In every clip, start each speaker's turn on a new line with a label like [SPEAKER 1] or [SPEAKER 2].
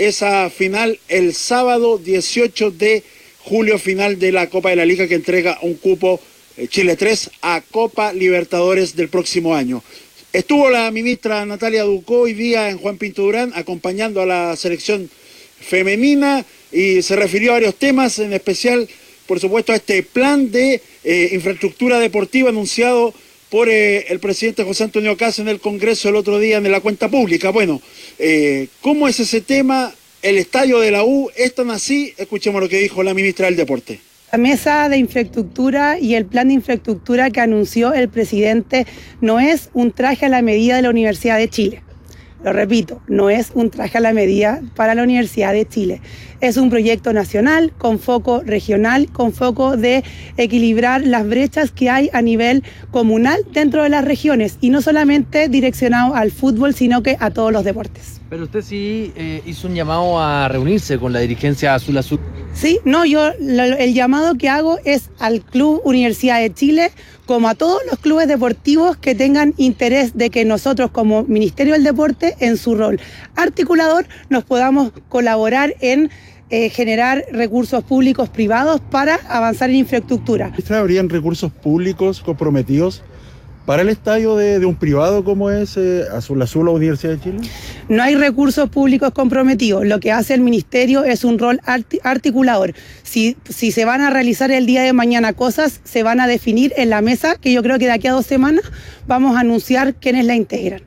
[SPEAKER 1] esa final el sábado 18 de julio, final de la Copa de la Liga que entrega un cupo Chile 3 a Copa Libertadores del próximo año. Estuvo la ministra Natalia Ducó hoy día en Juan Pinto Durán acompañando a la selección femenina y se refirió a varios temas, en especial, por supuesto, a este plan de infraestructura deportiva anunciado por el presidente José Antonio Caz en el Congreso el otro día en la cuenta pública. Bueno, ¿cómo es ese tema? El estadio de la U es tan así. Escuchemos lo que dijo la ministra del Deporte.
[SPEAKER 2] La mesa de infraestructura y el plan de infraestructura que anunció el presidente no es un traje a la medida de la Universidad de Chile. Lo repito, no es un traje a la medida para la Universidad de Chile. Es un proyecto nacional con foco regional, con foco de equilibrar las brechas que hay a nivel comunal dentro de las regiones y no solamente direccionado al fútbol, sino que a todos los deportes.
[SPEAKER 3] Pero usted sí hizo un llamado a reunirse con la dirigencia Azul Azul.
[SPEAKER 2] Sí, no, el llamado que hago es al Club Universidad de Chile, como a todos los clubes deportivos que tengan interés de que nosotros como Ministerio del Deporte, en su rol articulador, nos podamos colaborar en generar recursos públicos privados para avanzar en infraestructura.
[SPEAKER 1] ¿Habrían recursos públicos comprometidos para el estadio de un privado como es Azul Azul o Universidad de Chile?
[SPEAKER 2] No hay recursos públicos comprometidos. Lo que hace el Ministerio es un rol articulador. Si se van a realizar el día de mañana cosas, se van a definir en la mesa, que yo creo que de aquí a 2 semanas vamos a anunciar quiénes la integran.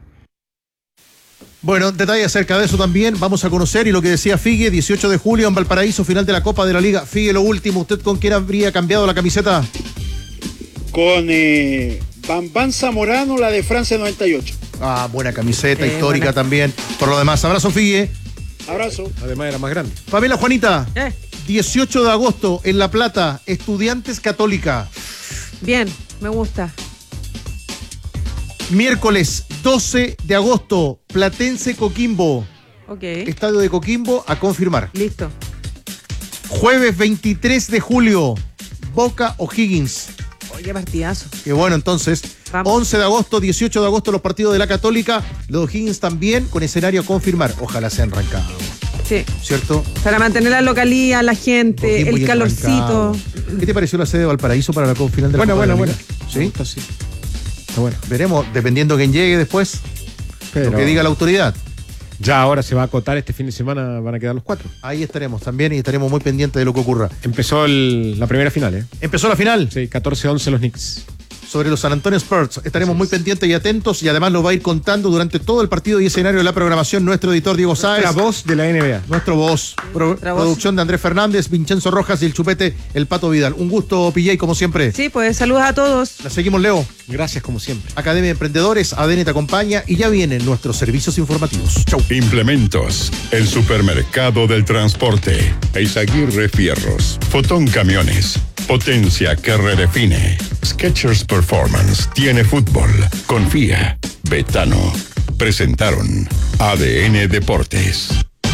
[SPEAKER 4] Bueno, detalles acerca de eso también vamos a conocer, y lo que decía Figue, 18 de julio en Valparaíso, final de la Copa de la Liga. Figue, lo último, ¿usted con quién habría cambiado la camiseta?
[SPEAKER 1] Con Bambán Zamorano, la de Francia 98.
[SPEAKER 4] Ah, buena camiseta, histórica buena. También. Por lo demás, abrazo, Figue.
[SPEAKER 1] Abrazo.
[SPEAKER 5] Además era más grande.
[SPEAKER 4] Pamela, Juanita, 18 de agosto en La Plata, Estudiantes Católica.
[SPEAKER 6] Bien, me gusta.
[SPEAKER 4] Miércoles 12 de agosto, Platense Coquimbo.
[SPEAKER 6] Ok.
[SPEAKER 4] Estadio de Coquimbo a confirmar.
[SPEAKER 6] Listo.
[SPEAKER 4] Jueves 23 de julio, Boca O'Higgins.
[SPEAKER 6] Oye, partidazo.
[SPEAKER 4] Qué bueno, entonces. Vamos. 11 de agosto, 18 de agosto, los partidos de la Católica. Los O'Higgins también con escenario a confirmar. Ojalá sean arrancados.
[SPEAKER 6] Sí.
[SPEAKER 4] ¿Cierto?
[SPEAKER 6] Para mantener la localía, la gente, el calorcito.
[SPEAKER 4] Arrancado. ¿Qué te pareció la sede de Valparaíso para la final de la Copa de la Liga? ¿Sí?
[SPEAKER 5] Sí. Está bueno.
[SPEAKER 4] Veremos, dependiendo quién llegue después, lo que diga la autoridad.
[SPEAKER 5] Ya ahora se va a acotar, este fin de semana van a quedar los 4.
[SPEAKER 4] Ahí estaremos también y estaremos muy pendientes de lo que ocurra.
[SPEAKER 5] Empezó la primera final, ¿eh?
[SPEAKER 4] ¿Empezó la final?
[SPEAKER 5] Sí, 14-11 los Knicks.
[SPEAKER 4] Sobre los San Antonio Spurs. Estaremos muy pendientes y atentos, y además lo va a ir contando durante todo el partido y escenario de la programación nuestro editor Diego Sáez.
[SPEAKER 5] La voz de la NBA.
[SPEAKER 4] Nuestro voz. Producción de Andrés Fernández, Vincenzo Rojas y el chupete, el Pato Vidal. Un gusto, PJ, como siempre.
[SPEAKER 6] Sí, pues saludos a todos.
[SPEAKER 4] La seguimos, Leo.
[SPEAKER 5] Gracias, como siempre.
[SPEAKER 4] Academia de Emprendedores, ADN te acompaña y ya vienen nuestros servicios informativos. Chau.
[SPEAKER 7] Implementos, el supermercado del transporte. Eizaguirre Fierros, Fotón Camiones. Potencia que redefine. Skechers Performance tiene fútbol. Confía. Betano. Presentaron ADN Deportes.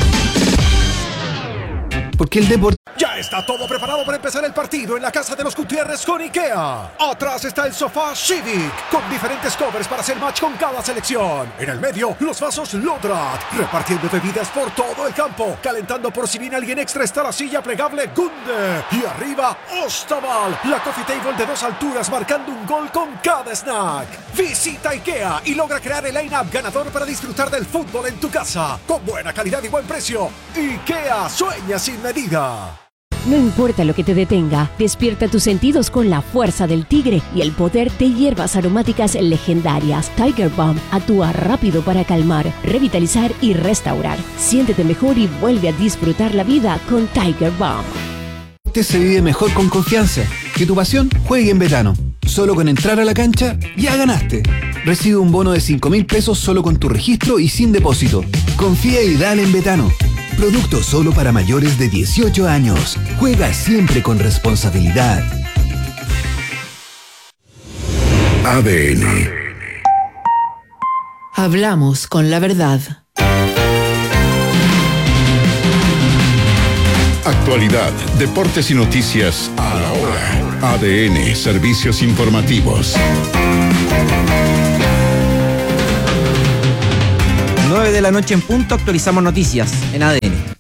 [SPEAKER 8] Porque el deporte...
[SPEAKER 9] Ya está todo preparado para empezar el partido en la casa de los Gutiérrez con IKEA. Atrás está el sofá Civic, con diferentes covers para hacer match con cada selección. En el medio, los vasos Lodrat, repartiendo bebidas por todo el campo. Calentando por si viene alguien extra está la silla plegable Gunde. Y arriba, Ostaval, la coffee table de 2 alturas marcando un gol con cada snack. Visita IKEA y logra crear el line-up ganador para disfrutar del fútbol en tu casa. Con buena calidad y buen precio. IKEA, sueña sin medida.
[SPEAKER 10] No importa lo que te detenga, despierta tus sentidos con la fuerza del tigre y el poder de hierbas aromáticas legendarias. Tiger Balm actúa rápido para calmar, revitalizar y restaurar. Siéntete mejor y vuelve a disfrutar la vida con Tiger Balm.
[SPEAKER 8] Se vive mejor con confianza. Que tu pasión juegue en Betano. Solo con entrar a la cancha, ya ganaste. Recibe un bono de 5.000 pesos solo con tu registro y sin depósito. Confía y dale en Betano. Producto solo para mayores de 18 años. Juega siempre con responsabilidad.
[SPEAKER 7] ADN.
[SPEAKER 11] Hablamos con la verdad.
[SPEAKER 7] Actualidad, deportes y noticias a la hora. ADN, servicios informativos.
[SPEAKER 12] 9 de la noche en punto, actualizamos noticias en ADN.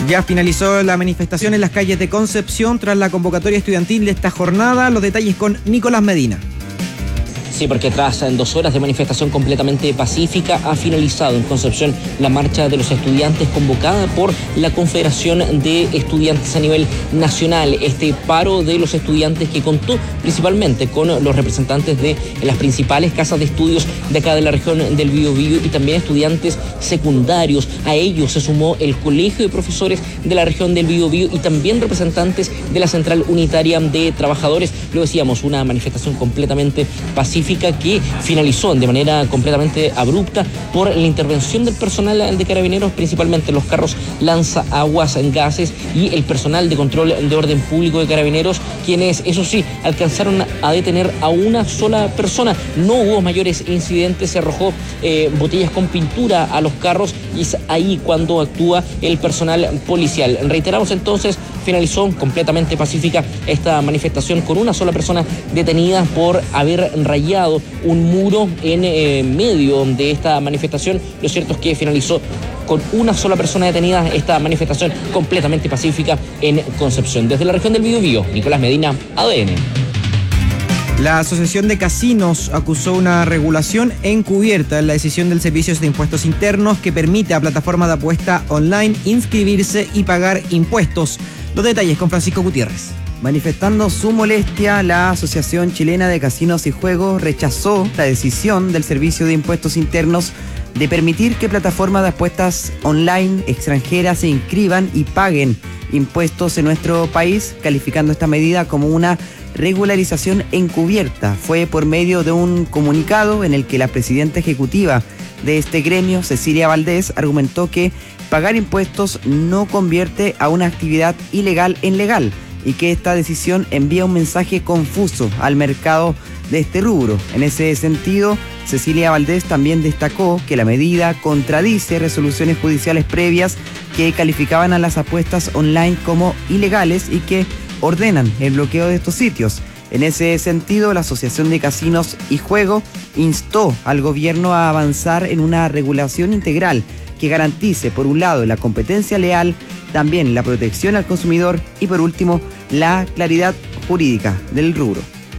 [SPEAKER 12] Ya finalizó la manifestación en las calles de Concepción tras la convocatoria estudiantil de esta jornada. Los detalles con Nicolás Medina.
[SPEAKER 13] Sí, porque tras 2 horas de manifestación completamente pacífica ha finalizado en Concepción la marcha de los estudiantes convocada por la Confederación de Estudiantes a nivel nacional. Este paro de los estudiantes que contó principalmente con los representantes de las principales casas de estudios de acá de la región del Biobío y también estudiantes secundarios. A ellos se sumó el Colegio de Profesores de la región del Biobío y también representantes de la Central Unitaria de Trabajadores. Lo decíamos, una manifestación completamente pacífica que finalizó de manera completamente abrupta por la intervención del personal de Carabineros, principalmente los carros lanzaaguas en gases y el personal de control de orden público de Carabineros, quienes, eso sí, alcanzaron a detener a una sola persona. No hubo mayores incidentes, se arrojó botellas con pintura a los carros y es ahí cuando actúa el personal policial. Reiteramos entonces, finalizó completamente pacífica esta manifestación con una sola persona detenida por haber rayado un muro en medio de esta manifestación. Lo cierto es que finalizó con una sola persona detenida esta manifestación completamente pacífica en Concepción. Desde la región del Biobío, Nicolás Medina, ADN.
[SPEAKER 12] La Asociación de Casinos acusó una regulación encubierta en la decisión del Servicio de Impuestos Internos que permite a plataformas de apuesta online inscribirse y pagar impuestos. Los detalles con Francisco Gutiérrez.
[SPEAKER 14] Manifestando su molestia, la Asociación Chilena de Casinos y Juegos rechazó la decisión del Servicio de Impuestos Internos de permitir que plataformas de apuestas online extranjeras se inscriban y paguen impuestos en nuestro país, calificando esta medida como una regularización encubierta. Fue por medio de un comunicado en el que la presidenta ejecutiva de este gremio, Cecilia Valdés, argumentó que pagar impuestos no convierte a una actividad ilegal en legal y que esta decisión envía un mensaje confuso al mercado de este rubro. En ese sentido, Cecilia Valdés también destacó que la medida contradice resoluciones judiciales previas que calificaban a las apuestas online como ilegales y que ordenan el bloqueo de estos sitios. En ese sentido, la Asociación de Casinos y Juego instó al gobierno a avanzar en una regulación integral que garantice, por un lado, la competencia leal, también la protección al consumidor y, por último, la claridad jurídica del rubro.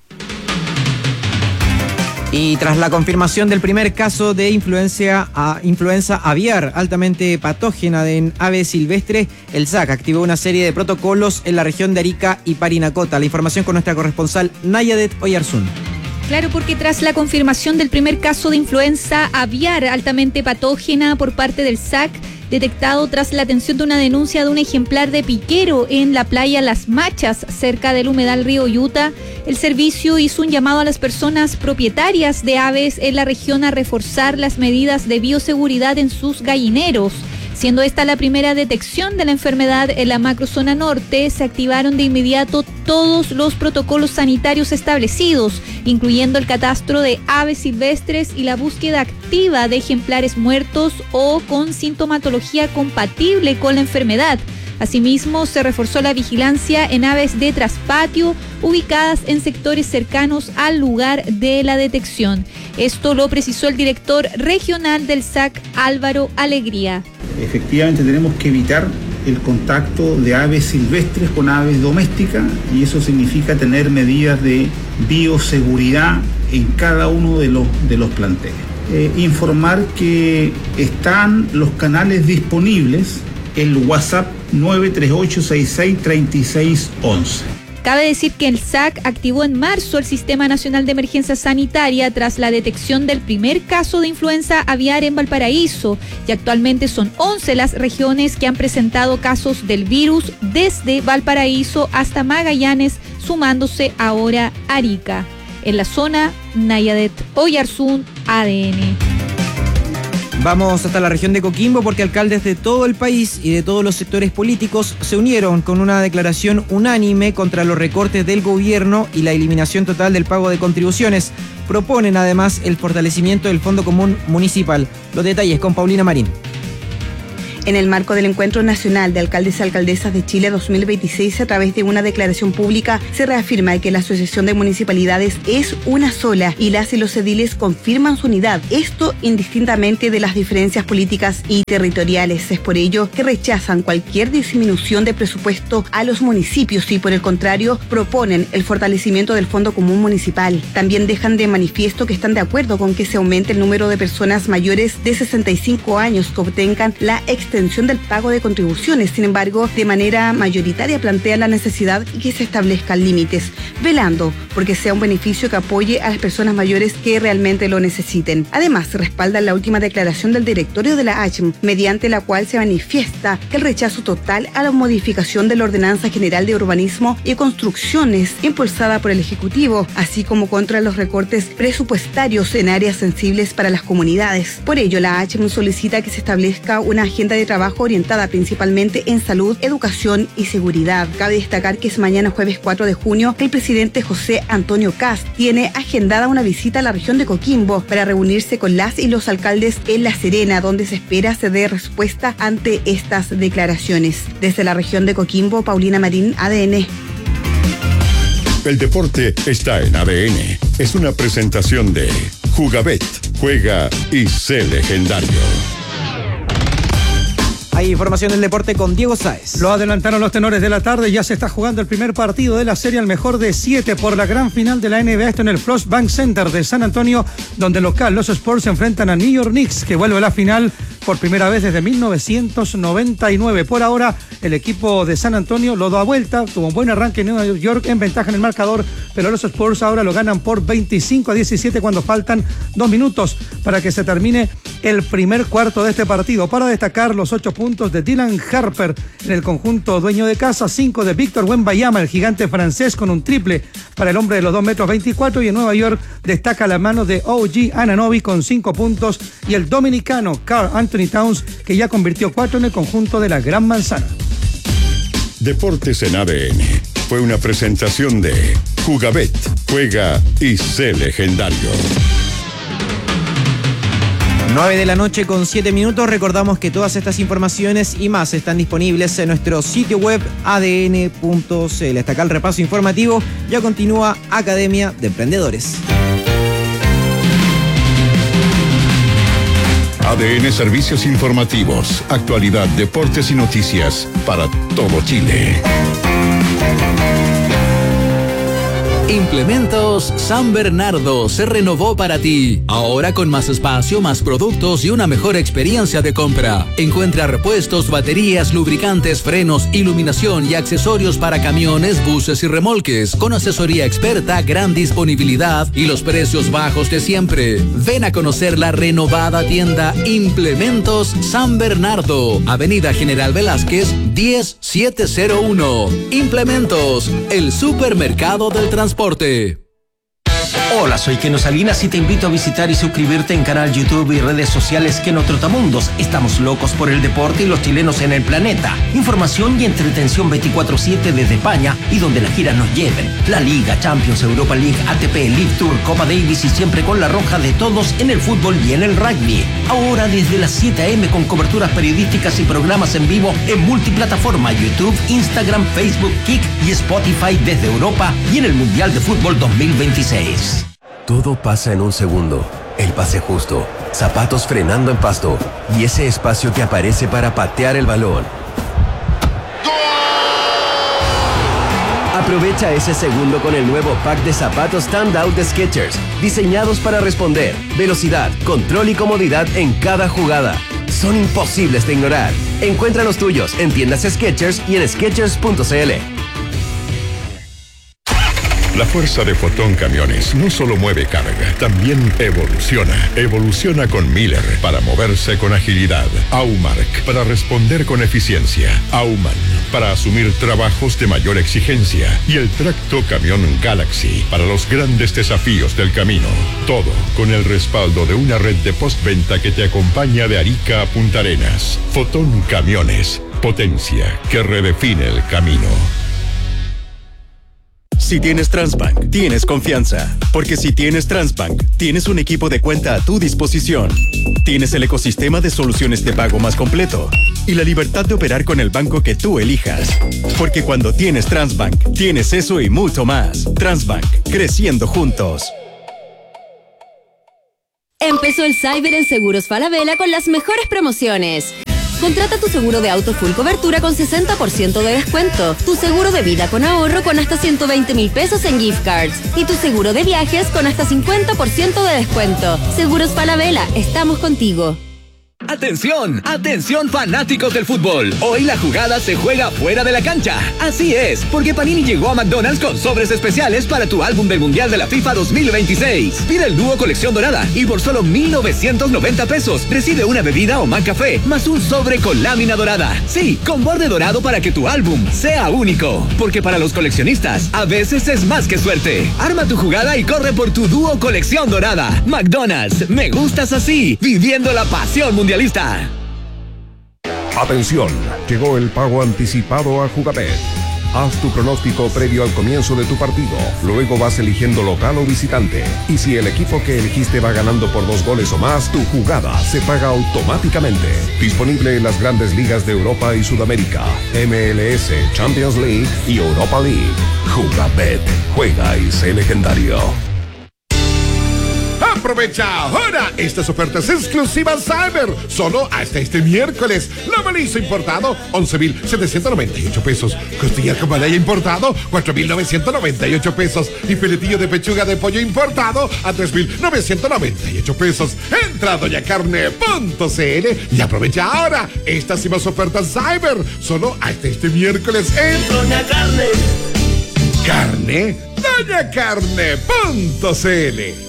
[SPEAKER 12] Y tras la confirmación del primer caso de influenza aviar altamente patógena en aves silvestres, el SAC activó una serie de protocolos en la región de Arica y Parinacota. La información con nuestra corresponsal Nayadet Oyarzún.
[SPEAKER 15] Claro, porque tras la confirmación del primer caso de influenza aviar altamente patógena por parte del SAC, detectado tras la atención de una denuncia de un ejemplar de piquero en la playa Las Machas, cerca del humedal río Yuta, el servicio hizo un llamado a las personas propietarias de aves en la región a reforzar las medidas de bioseguridad en sus gallineros. Siendo esta la primera detección de la enfermedad en la macrozona norte, se activaron de inmediato todos los protocolos sanitarios establecidos, incluyendo el catastro de aves silvestres y la búsqueda activa de ejemplares muertos o con sintomatología compatible con la enfermedad. Asimismo, se reforzó la vigilancia en aves de traspatio ubicadas en sectores cercanos al lugar de la detección. Esto lo precisó el director regional del SAC, Álvaro Alegría.
[SPEAKER 16] Efectivamente tenemos que evitar el contacto de aves silvestres con aves domésticas y eso significa tener medidas de bioseguridad en cada uno de los planteles. Informar que están los canales disponibles, el WhatsApp 938663611.
[SPEAKER 15] Cabe decir que el SAC activó en marzo el Sistema Nacional de Emergencia Sanitaria tras la detección del primer caso de influenza aviar en Valparaíso y actualmente son 11 las regiones que han presentado casos del virus desde Valparaíso hasta Magallanes, sumándose ahora Arica. En la zona, Nayadet Oyarzún, ADN.
[SPEAKER 12] Vamos hasta la región de Coquimbo porque alcaldes de todo el país y de todos los sectores políticos se unieron con una declaración unánime contra los recortes del gobierno y la eliminación total del pago de contribuciones. Proponen además el fortalecimiento del Fondo Común Municipal. Los detalles con Paulina Marín.
[SPEAKER 17] En el marco del Encuentro Nacional de Alcaldes y Alcaldesas de Chile 2026, a través de una declaración pública, se reafirma que la Asociación de Municipalidades es una sola y las y los ediles confirman su unidad, esto indistintamente de las diferencias políticas y territoriales. Es por ello que rechazan cualquier disminución de presupuesto a los municipios y, por el contrario, proponen el fortalecimiento del Fondo Común Municipal. También dejan de manifiesto que están de acuerdo con que se aumente el número de personas mayores de 65 años que obtengan la extensión del pago de contribuciones. Sin embargo, de manera mayoritaria plantean la necesidad y que se establezcan límites, velando porque sea un beneficio que apoye a las personas mayores que realmente lo necesiten. Además, respaldan la última declaración del directorio de la ACHM, mediante la cual se manifiesta que el rechazo total a la modificación de la Ordenanza General de Urbanismo y Construcciones impulsada por el Ejecutivo, así como contra los recortes presupuestarios en áreas sensibles para las comunidades. Por ello, la ACHM solicita que se establezca una agenda de trabajo orientada principalmente en salud, educación y seguridad. Cabe destacar que es mañana jueves 4 de junio que el presidente José Antonio Kast tiene agendada una visita a la región de Coquimbo para reunirse con las y los alcaldes en La Serena, donde se espera se dé respuesta ante estas declaraciones. Desde la región de Coquimbo, Paulina Marín, ADN.
[SPEAKER 7] El deporte está en ADN. Es una presentación de Jugabet. Juega y sé legendario.
[SPEAKER 12] Hay información del deporte con Diego Sáez.
[SPEAKER 18] Lo adelantaron los tenores de la tarde. Ya se está jugando el primer partido de la serie al mejor de 7 por la gran final de la NBA. Esto en el Flush Bank Center de San Antonio, donde local los Spurs se enfrentan a New York Knicks, que vuelve a la final por primera vez desde 1999. Por ahora, el equipo de San Antonio lo da vuelta. Tuvo un buen arranque en Nueva York en ventaja en el marcador, pero los Spurs ahora lo ganan por 25-17 cuando faltan 2 minutos para que se termine el primer cuarto de este partido. Para destacar los 8 puntos de Dylan Harper en el conjunto dueño de casa, 5 de Víctor Wembanyama, el gigante francés, con un triple para el hombre de los 2,24 m, y en Nueva York destaca la mano de OG Anunoby con 5 puntos y el dominicano Karl Anthony Towns, que ya convirtió 4 en el conjunto de la Gran Manzana.
[SPEAKER 7] Deportes en ADN fue una presentación de Jugabet. Juega y sé legendario.
[SPEAKER 12] 9 de la noche con 7 minutos. Recordamos que todas estas informaciones y más están disponibles en nuestro sitio web adn.cl. Hasta acá el repaso informativo. Ya continúa Academia de Emprendedores.
[SPEAKER 7] ADN Servicios Informativos, actualidad, deportes y noticias para todo Chile.
[SPEAKER 19] Implementos San Bernardo se renovó para ti. Ahora con más espacio, más productos y una mejor experiencia de compra. Encuentra repuestos, baterías, lubricantes, frenos, iluminación y accesorios para camiones, buses y remolques. Con asesoría experta, gran disponibilidad y los precios bajos de siempre. Ven a conocer la renovada tienda Implementos San Bernardo. Avenida General Velázquez, 10701. Implementos, el supermercado del transporte.
[SPEAKER 20] Hola, soy Keno Salinas y te invito a visitar y suscribirte en canal YouTube y redes sociales Keno Trotamundos. Estamos locos por el deporte y los chilenos en el planeta. Información y entretención 24/7 desde España y donde las giras nos lleven. La Liga, Champions, Europa League, ATP, League Tour, Copa Davis y siempre con la roja de todos en el fútbol y en el rugby. Ahora desde las 7 a.m. con coberturas periodísticas y programas en vivo en multiplataforma, YouTube, Instagram, Facebook, Kik y Spotify desde Europa y en el Mundial de Fútbol 2026.
[SPEAKER 21] Todo pasa en un segundo. El pase justo, zapatos frenando en pasto y ese espacio que aparece para patear el balón. Aprovecha ese segundo con el nuevo pack de zapatos Standout de Skechers, diseñados para responder, velocidad, control y comodidad en cada jugada. Son imposibles de ignorar. Encuentra los tuyos en tiendas Skechers y en Skechers.cl.
[SPEAKER 7] La fuerza de Fotón Camiones no solo mueve carga, también evoluciona. Evoluciona con Miller para moverse con agilidad. Aumark para responder con eficiencia. Auman para asumir trabajos de mayor exigencia. Y el tracto camión Galaxy para los grandes desafíos del camino. Todo con el respaldo de una red de postventa que te acompaña de Arica a Punta Arenas. Fotón Camiones, potencia que redefine el camino.
[SPEAKER 22] Si tienes Transbank, tienes confianza. Porque si tienes Transbank, tienes un equipo de cuenta a tu disposición. Tienes el ecosistema de soluciones de pago más completo. y la libertad de operar con el banco que tú elijas. Porque cuando tienes Transbank, tienes eso y mucho más. Transbank, creciendo juntos.
[SPEAKER 2] Empezó el Cyber en Seguros Falabella con las mejores promociones. Contrata tu seguro de auto full cobertura con 60% de descuento, tu seguro de vida con ahorro con hasta 120,000 pesos en gift cards y tu seguro de viajes con hasta 50% de descuento. Seguros Falabella, estamos contigo.
[SPEAKER 3] ¡Atención! ¡Atención fanáticos del fútbol! Hoy la jugada se juega fuera de la cancha. Así es, porque Panini llegó a McDonald's con sobres especiales para tu álbum del Mundial de la FIFA 2026. Pide el dúo colección dorada y por solo 1,990 pesos recibe una bebida o McCafé más un sobre con lámina dorada. Sí, con borde dorado para que tu álbum sea único. Porque para los coleccionistas, a veces es más que suerte. Arma tu jugada y corre por tu dúo colección dorada. McDonald's, me gustas así, viviendo la pasión mundialista.
[SPEAKER 23] Atención, llegó el pago anticipado a Jugabet. Haz tu pronóstico previo al comienzo de tu partido. Luego vas eligiendo local o visitante. Y si el equipo que elegiste va ganando por 2 goles o más, tu jugada se paga automáticamente. Disponible en las grandes ligas de Europa y Sudamérica, MLS, Champions League y Europa League. Jugabet, juega y sé legendario.
[SPEAKER 24] Aprovecha ahora estas ofertas exclusivas Cyber, solo hasta este miércoles. Lomo liso importado, 11,798 pesos. Costilla camaraya importado, 4,998 pesos. Y filetillo de pechuga de pollo importado a 3,998 pesos. Entra a doñacarne.cl y aprovecha ahora estas y más ofertas Cyber, solo hasta este miércoles en Doña Carne. Carne, doñacarne.cl.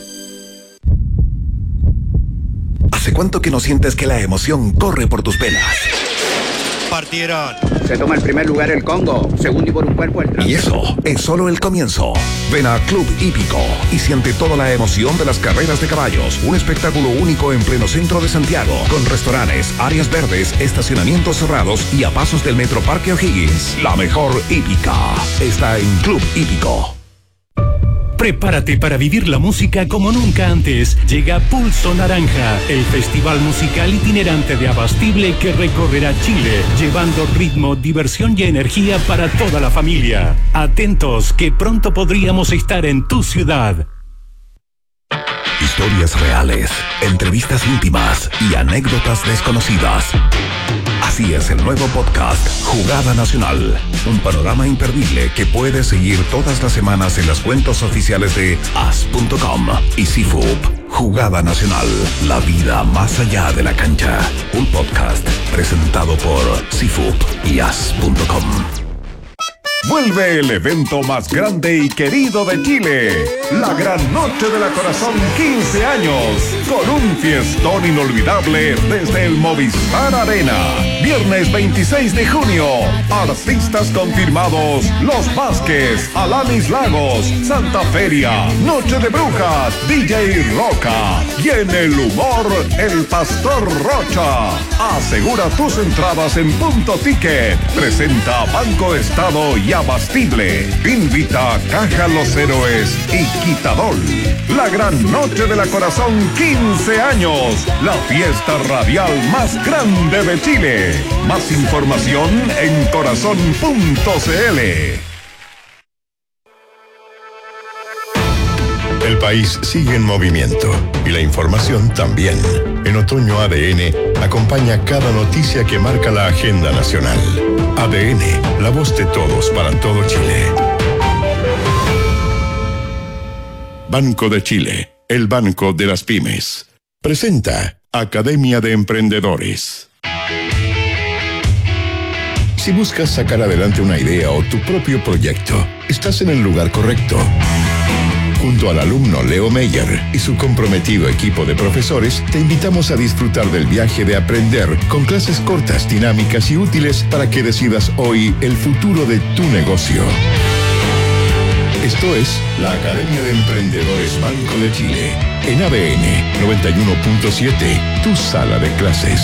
[SPEAKER 25] ¿Hace cuánto que no sientes que la emoción corre por tus venas?
[SPEAKER 26] Partieron. Se toma el primer lugar el Congo, segundo y por un cuerpo el tras.
[SPEAKER 25] Y eso es solo el comienzo. Ven a Club Hípico y siente toda la emoción de las carreras de caballos. Un espectáculo único en pleno centro de Santiago, con restaurantes, áreas verdes, estacionamientos cerrados y a pasos del Metro Parque O'Higgins. La mejor hípica está en Club Hípico.
[SPEAKER 27] Prepárate para vivir la música como nunca antes. Llega Pulso Naranja, el festival musical itinerante de Abastible que recorrerá Chile, llevando ritmo, diversión y energía para toda la familia. Atentos, que pronto podríamos estar en tu ciudad.
[SPEAKER 25] Historias reales, entrevistas íntimas y anécdotas desconocidas. Así es el nuevo podcast Jugada Nacional, un panorama imperdible que puedes seguir todas las semanas en las cuentas oficiales de as.com y CIFUP. Jugada Nacional, la vida más allá de la cancha. Un podcast presentado por CIFUP y as.com.
[SPEAKER 23] Vuelve el evento más grande y querido de Chile, la Gran Noche de la Corazón 15 años, con un fiestón inolvidable desde el Movistar Arena. Viernes 26 de junio, artistas confirmados: Los Vázquez, Alanis Lagos, Santa Feria, Noche de Brujas, DJ Roca y en el humor, el Pastor Rocha. Asegura tus entradas en Punto Ticket. Presenta Banco Estado y Abastible. Invita Caja Los Héroes y Quitadol. La Gran Noche de la Corazón 15 años. La fiesta radial más grande de Chile. Más información en corazón.cl.
[SPEAKER 7] El país sigue en movimiento y la información también. En Otoño ADN acompaña cada noticia que marca la agenda nacional. ADN, la voz de todos para todo Chile. Banco de Chile, el banco de las pymes. Presenta Academia de Emprendedores. Si buscas sacar adelante una idea o tu propio proyecto, estás en el lugar correcto. Junto al alumno Leo Meyer y su comprometido equipo de profesores, te invitamos a disfrutar del viaje de aprender con clases cortas, dinámicas y útiles para que decidas hoy el futuro de tu negocio. Esto es la Academia de Emprendedores Banco de Chile, en ADN 91.7, tu sala de clases.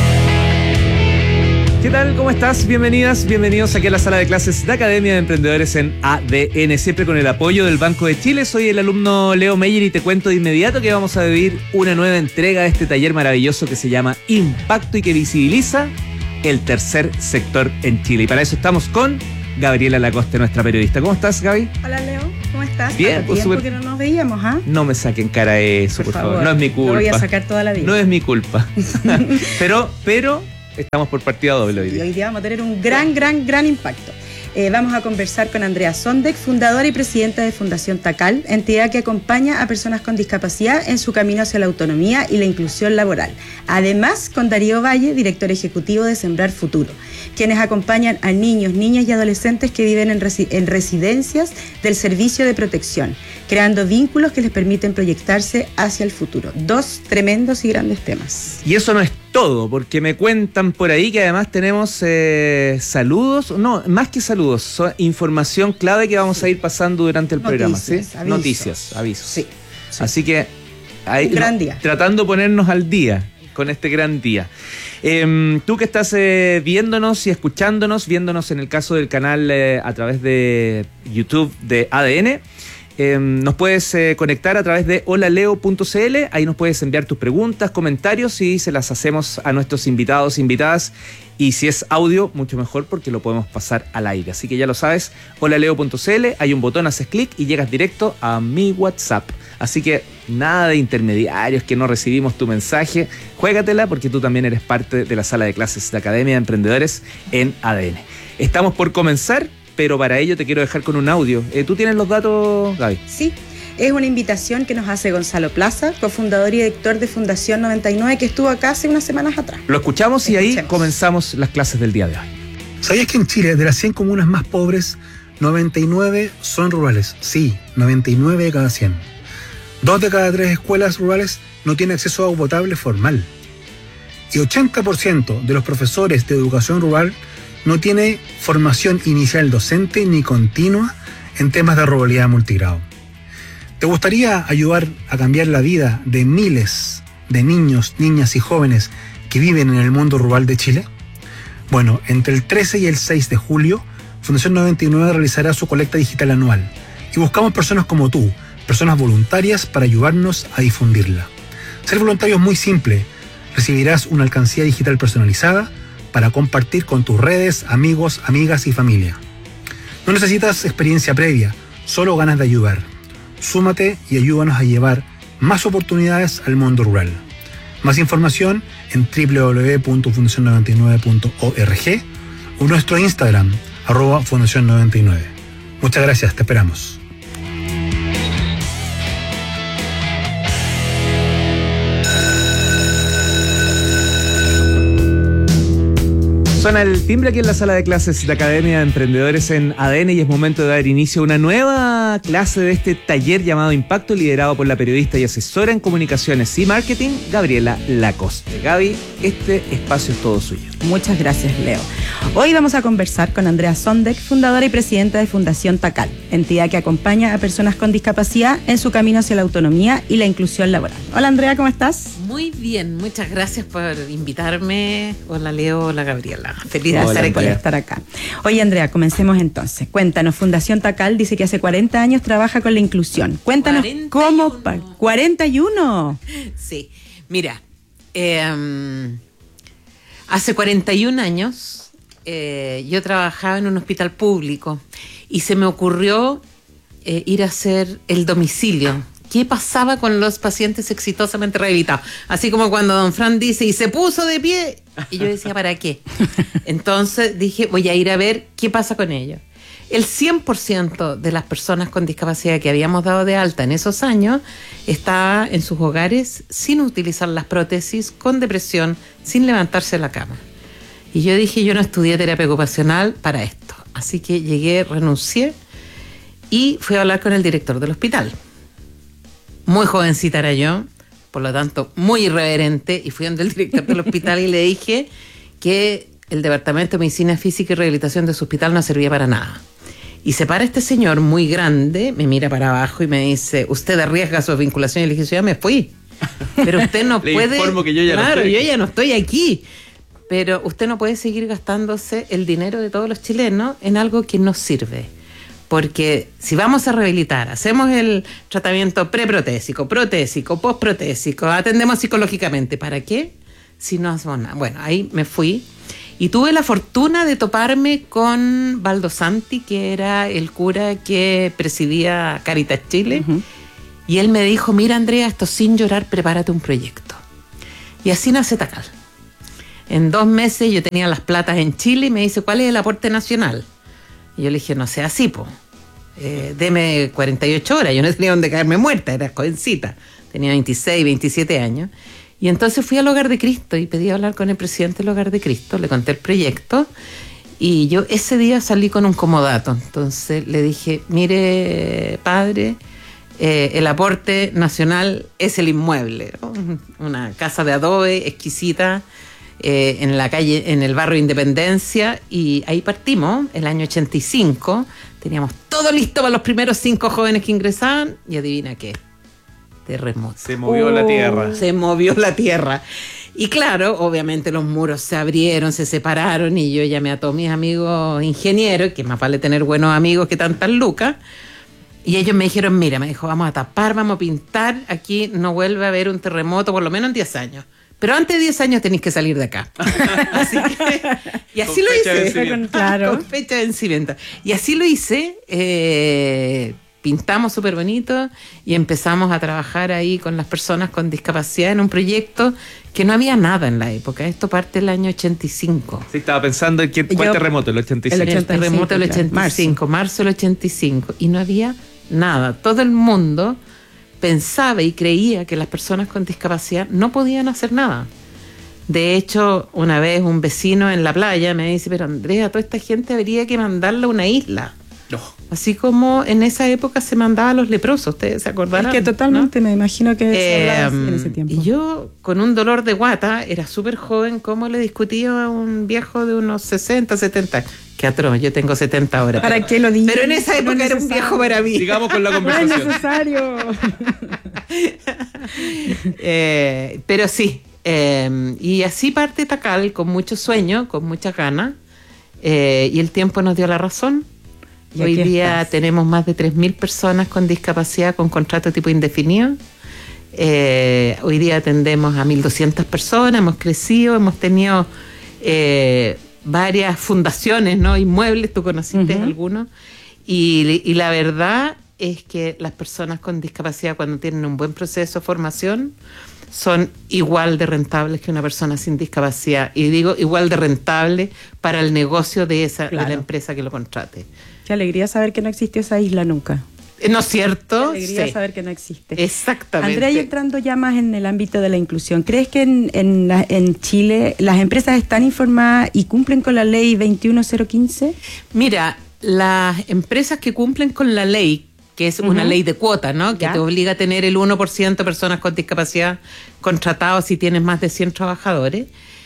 [SPEAKER 28] ¿Qué tal? ¿Cómo estás? Bienvenidas, bienvenidos aquí a la sala de clases de Academia de Emprendedores en ADN, siempre con el apoyo del Banco de Chile. Soy el alumno Leo Meyer y te cuento de inmediato que vamos a vivir una nueva entrega de este taller maravilloso que se llama Impacto y que visibiliza el tercer sector en Chile. Y para eso estamos con Gabriela Lacoste, nuestra periodista. ¿Cómo estás, Gaby?
[SPEAKER 1] Hola, Leo. ¿Cómo estás?
[SPEAKER 28] Bien,
[SPEAKER 1] pues súper. Que no nos veíamos, ¿ah?
[SPEAKER 28] No me saquen cara eso, por favor. No es mi culpa.
[SPEAKER 1] Lo voy a sacar toda la vida.
[SPEAKER 28] No es mi culpa. pero estamos por partida doble hoy día.
[SPEAKER 1] Y hoy día vamos a tener un gran impacto. Vamos a conversar con Andrea Sondek, fundadora y presidenta de Fundación Tacal, entidad que acompaña a personas con discapacidad en su camino hacia la autonomía y la inclusión laboral. Además, con Darío Valle, director ejecutivo de Sembrar Futuro, quienes acompañan a niños, niñas y adolescentes que viven en residencias del servicio de protección, creando vínculos que les permiten proyectarse hacia el futuro. 2 tremendos y grandes temas.
[SPEAKER 28] Y eso no es todo, porque me cuentan por ahí que además tenemos saludos, no, más que saludos, son información clave que vamos a ir pasando durante el programa, ¿sí? Noticias, avisos.
[SPEAKER 1] Sí.
[SPEAKER 28] Así que ahí,
[SPEAKER 1] gran día.
[SPEAKER 28] Tratando de ponernos al día con este gran día. Tú que estás viéndonos y escuchándonos, viéndonos en el caso del canal a través de YouTube de ADN, nos puedes conectar a través de holaleo.cl, ahí nos puedes enviar tus preguntas, comentarios y se las hacemos a nuestros invitados, invitadas, y si es audio, mucho mejor porque lo podemos pasar al aire. Así que ya lo sabes, holaleo.cl, hay un botón, haces clic y llegas directo a mi WhatsApp. Así que nada de intermediarios que no recibimos tu mensaje, juégatela porque tú también eres parte de la sala de clases de Academia de Emprendedores en ADN. Estamos por comenzar, pero para ello te quiero dejar con un audio. ¿Tú tienes los datos, Gaby?
[SPEAKER 1] Sí, es una invitación que nos hace Gonzalo Plaza, cofundador y director de Fundación 99, que estuvo acá hace unas semanas atrás.
[SPEAKER 28] Lo escuchamos y ahí comenzamos las clases del día de hoy.
[SPEAKER 4] ¿Sabías que en Chile, de las 100 comunas más pobres, 99 son rurales? Sí, 99 de cada 100. 2 de cada 3 escuelas rurales no tienen acceso a agua potable formal. Y 80% de los profesores de educación rural no tiene formación inicial docente ni continua en temas de ruralidad multigrado. ¿Te gustaría ayudar a cambiar la vida de miles de niños, niñas y jóvenes que viven en el mundo rural de Chile? Bueno, entre el 13 y el 6 de julio, Fundación 99 realizará su colecta digital anual y buscamos personas como tú, personas voluntarias para ayudarnos a difundirla. Ser voluntario es muy simple. Recibirás una alcancía digital personalizada para compartir con tus redes, amigos, amigas y familia. No necesitas experiencia previa, solo ganas de ayudar. Súmate y ayúdanos a llevar más oportunidades al mundo rural. Más información en www.fundacion99.org o nuestro Instagram, @fundacion99. Muchas gracias, te esperamos.
[SPEAKER 28] Suena el timbre aquí en la sala de clases de Academia de Emprendedores en ADN y es momento de dar inicio a una nueva clase de este taller llamado Impacto, liderado por la periodista y asesora en comunicaciones y marketing, Gabriela Lacoste. Gaby, este espacio es todo suyo.
[SPEAKER 1] Muchas gracias, Leo. Hoy vamos a conversar con Andrea Sondek, fundadora y presidenta de Fundación Tacal, entidad que acompaña a personas con discapacidad en su camino hacia la autonomía y la inclusión laboral. Hola, Andrea, ¿cómo estás?
[SPEAKER 5] Muy bien, muchas gracias por invitarme. Hola, Leo, hola, Gabriela.
[SPEAKER 1] Feliz de estar acá. Oye, Andrea, comencemos entonces. Cuéntanos, Fundación Tacal dice que hace 40 años trabaja con la inclusión. Cuéntanos 41. ¿Cómo? 41.
[SPEAKER 5] Sí, mira, hace 41 años yo trabajaba en un hospital público y se me ocurrió ir a hacer el domicilio. ¿Qué pasaba con los pacientes exitosamente rehabilitados? Así como cuando don Fran dice, y se puso de pie. Y yo decía, ¿para qué? Entonces dije, voy a ir a ver qué pasa con ellos. El 100% de las personas con discapacidad que habíamos dado de alta en esos años estaba en sus hogares sin utilizar las prótesis, con depresión, sin levantarse de la cama. Y yo dije, yo no estudié terapia ocupacional para esto. Así que llegué, renuncié y fui a hablar con el director del hospital. Muy jovencita era yo, por lo tanto muy irreverente, y fui donde el director del hospital y le dije que el Departamento de Medicina Física y Rehabilitación de su hospital no servía para nada. Y se para este señor muy grande, me mira para abajo y me dice, ¿usted arriesga su vinculación? Y le dije, yo ya me fui. Pero usted no
[SPEAKER 28] le
[SPEAKER 5] puede...
[SPEAKER 28] informo que yo ya
[SPEAKER 5] claro,
[SPEAKER 28] no estoy.
[SPEAKER 5] Yo ya no estoy aquí. Pero usted no puede seguir gastándose el dinero de todos los chilenos en algo que no sirve. Porque si vamos a rehabilitar, hacemos el tratamiento preprotésico, protésico, postprotésico, atendemos psicológicamente, ¿para qué? Si no hacemos nada. Bueno, ahí me fui Y tuve la fortuna de toparme con Baldo Santi, que era el cura que presidía Caritas Chile. Y él me dijo, mira Andrea, esto sin llorar, prepárate un proyecto. Y así nace Tacal. En 2 meses yo tenía las platas en Chile y me dice, ¿cuál es el aporte nacional? Y yo le dije, no sea así, po. Deme 48 horas. Yo no tenía donde caerme muerta, era jovencita. Tenía 26, 27 años. Y entonces fui al Hogar de Cristo y pedí hablar con el presidente del Hogar de Cristo. Le conté el proyecto y yo ese día salí con un comodato. Entonces le dije, mire, padre, el aporte nacional es el inmueble, ¿no? Una casa de adobe exquisita en la calle, en el barrio Independencia, y ahí partimos el año 85. Teníamos todo listo para los primeros 5 jóvenes que ingresaban y adivina qué, terremoto.
[SPEAKER 28] Se movió la tierra.
[SPEAKER 5] Se movió la tierra. Y claro, obviamente los muros se abrieron, se separaron y yo llamé a todos mis amigos ingenieros, que más vale tener buenos amigos que tantas lucas. Y ellos me dijeron, mira, me dijo, vamos a tapar, vamos a pintar, aquí no vuelve a haber un terremoto por lo menos en 10 años. Pero antes de 10 años tenéis que salir de acá. Así que, y así lo hice. Claro. Con fecha de vencimiento. Y así lo hice. Pintamos súper bonito y empezamos a trabajar ahí con las personas con discapacidad en un proyecto que no había nada en la época. Esto parte del año 85.
[SPEAKER 28] Sí, estaba pensando en cuál terremoto, el 85.
[SPEAKER 5] El terremoto del 85, marzo del 85. Y no había nada. Todo el mundo pensaba y creía que las personas con discapacidad no podían hacer nada. De hecho, una vez un vecino en la playa me dice, pero Andrea, toda esta gente habría que mandarla a una isla. No. Así como en esa época se mandaba a los leprosos, ¿ustedes se acordarán?
[SPEAKER 1] Es que totalmente, ¿no? Me imagino que se hablaba en ese tiempo.
[SPEAKER 5] Y yo, con un dolor de guata, era súper joven, ¿cómo le discutía a un viejo de unos 60, 70? Qué atroz, yo tengo 70 ahora.
[SPEAKER 1] ¿Para qué lo digo?
[SPEAKER 5] Pero en esa época era un viejo para mí.
[SPEAKER 28] Sigamos con la conversación.
[SPEAKER 1] No es necesario.
[SPEAKER 5] Pero sí, y así parte Tacal, con mucho sueño, con muchas ganas, y el tiempo nos dio la razón. Y hoy día tenemos más de 3.000 personas con discapacidad con contrato tipo indefinido. Hoy día atendemos a 1.200 personas, hemos crecido, hemos tenido varias fundaciones, ¿no? Inmuebles, tú conociste algunos. Y la verdad es que las personas con discapacidad, cuando tienen un buen proceso de formación, son igual de rentables que una persona sin discapacidad. Y digo igual de rentable para el negocio de de la empresa que lo contrate.
[SPEAKER 1] Qué alegría saber que no existió esa isla nunca.
[SPEAKER 5] ¿No es cierto?
[SPEAKER 1] Qué alegría saber que no existe.
[SPEAKER 5] Exactamente.
[SPEAKER 1] Andrea, y entrando ya más en el ámbito de la inclusión, ¿crees que en Chile las empresas están informadas y cumplen con la ley 21015?
[SPEAKER 5] Mira, las empresas que cumplen con la ley, que es una ley de cuota, ¿no? Que te obliga a tener el 1% de personas con discapacidad contratados si tienes más de 100 trabajadores.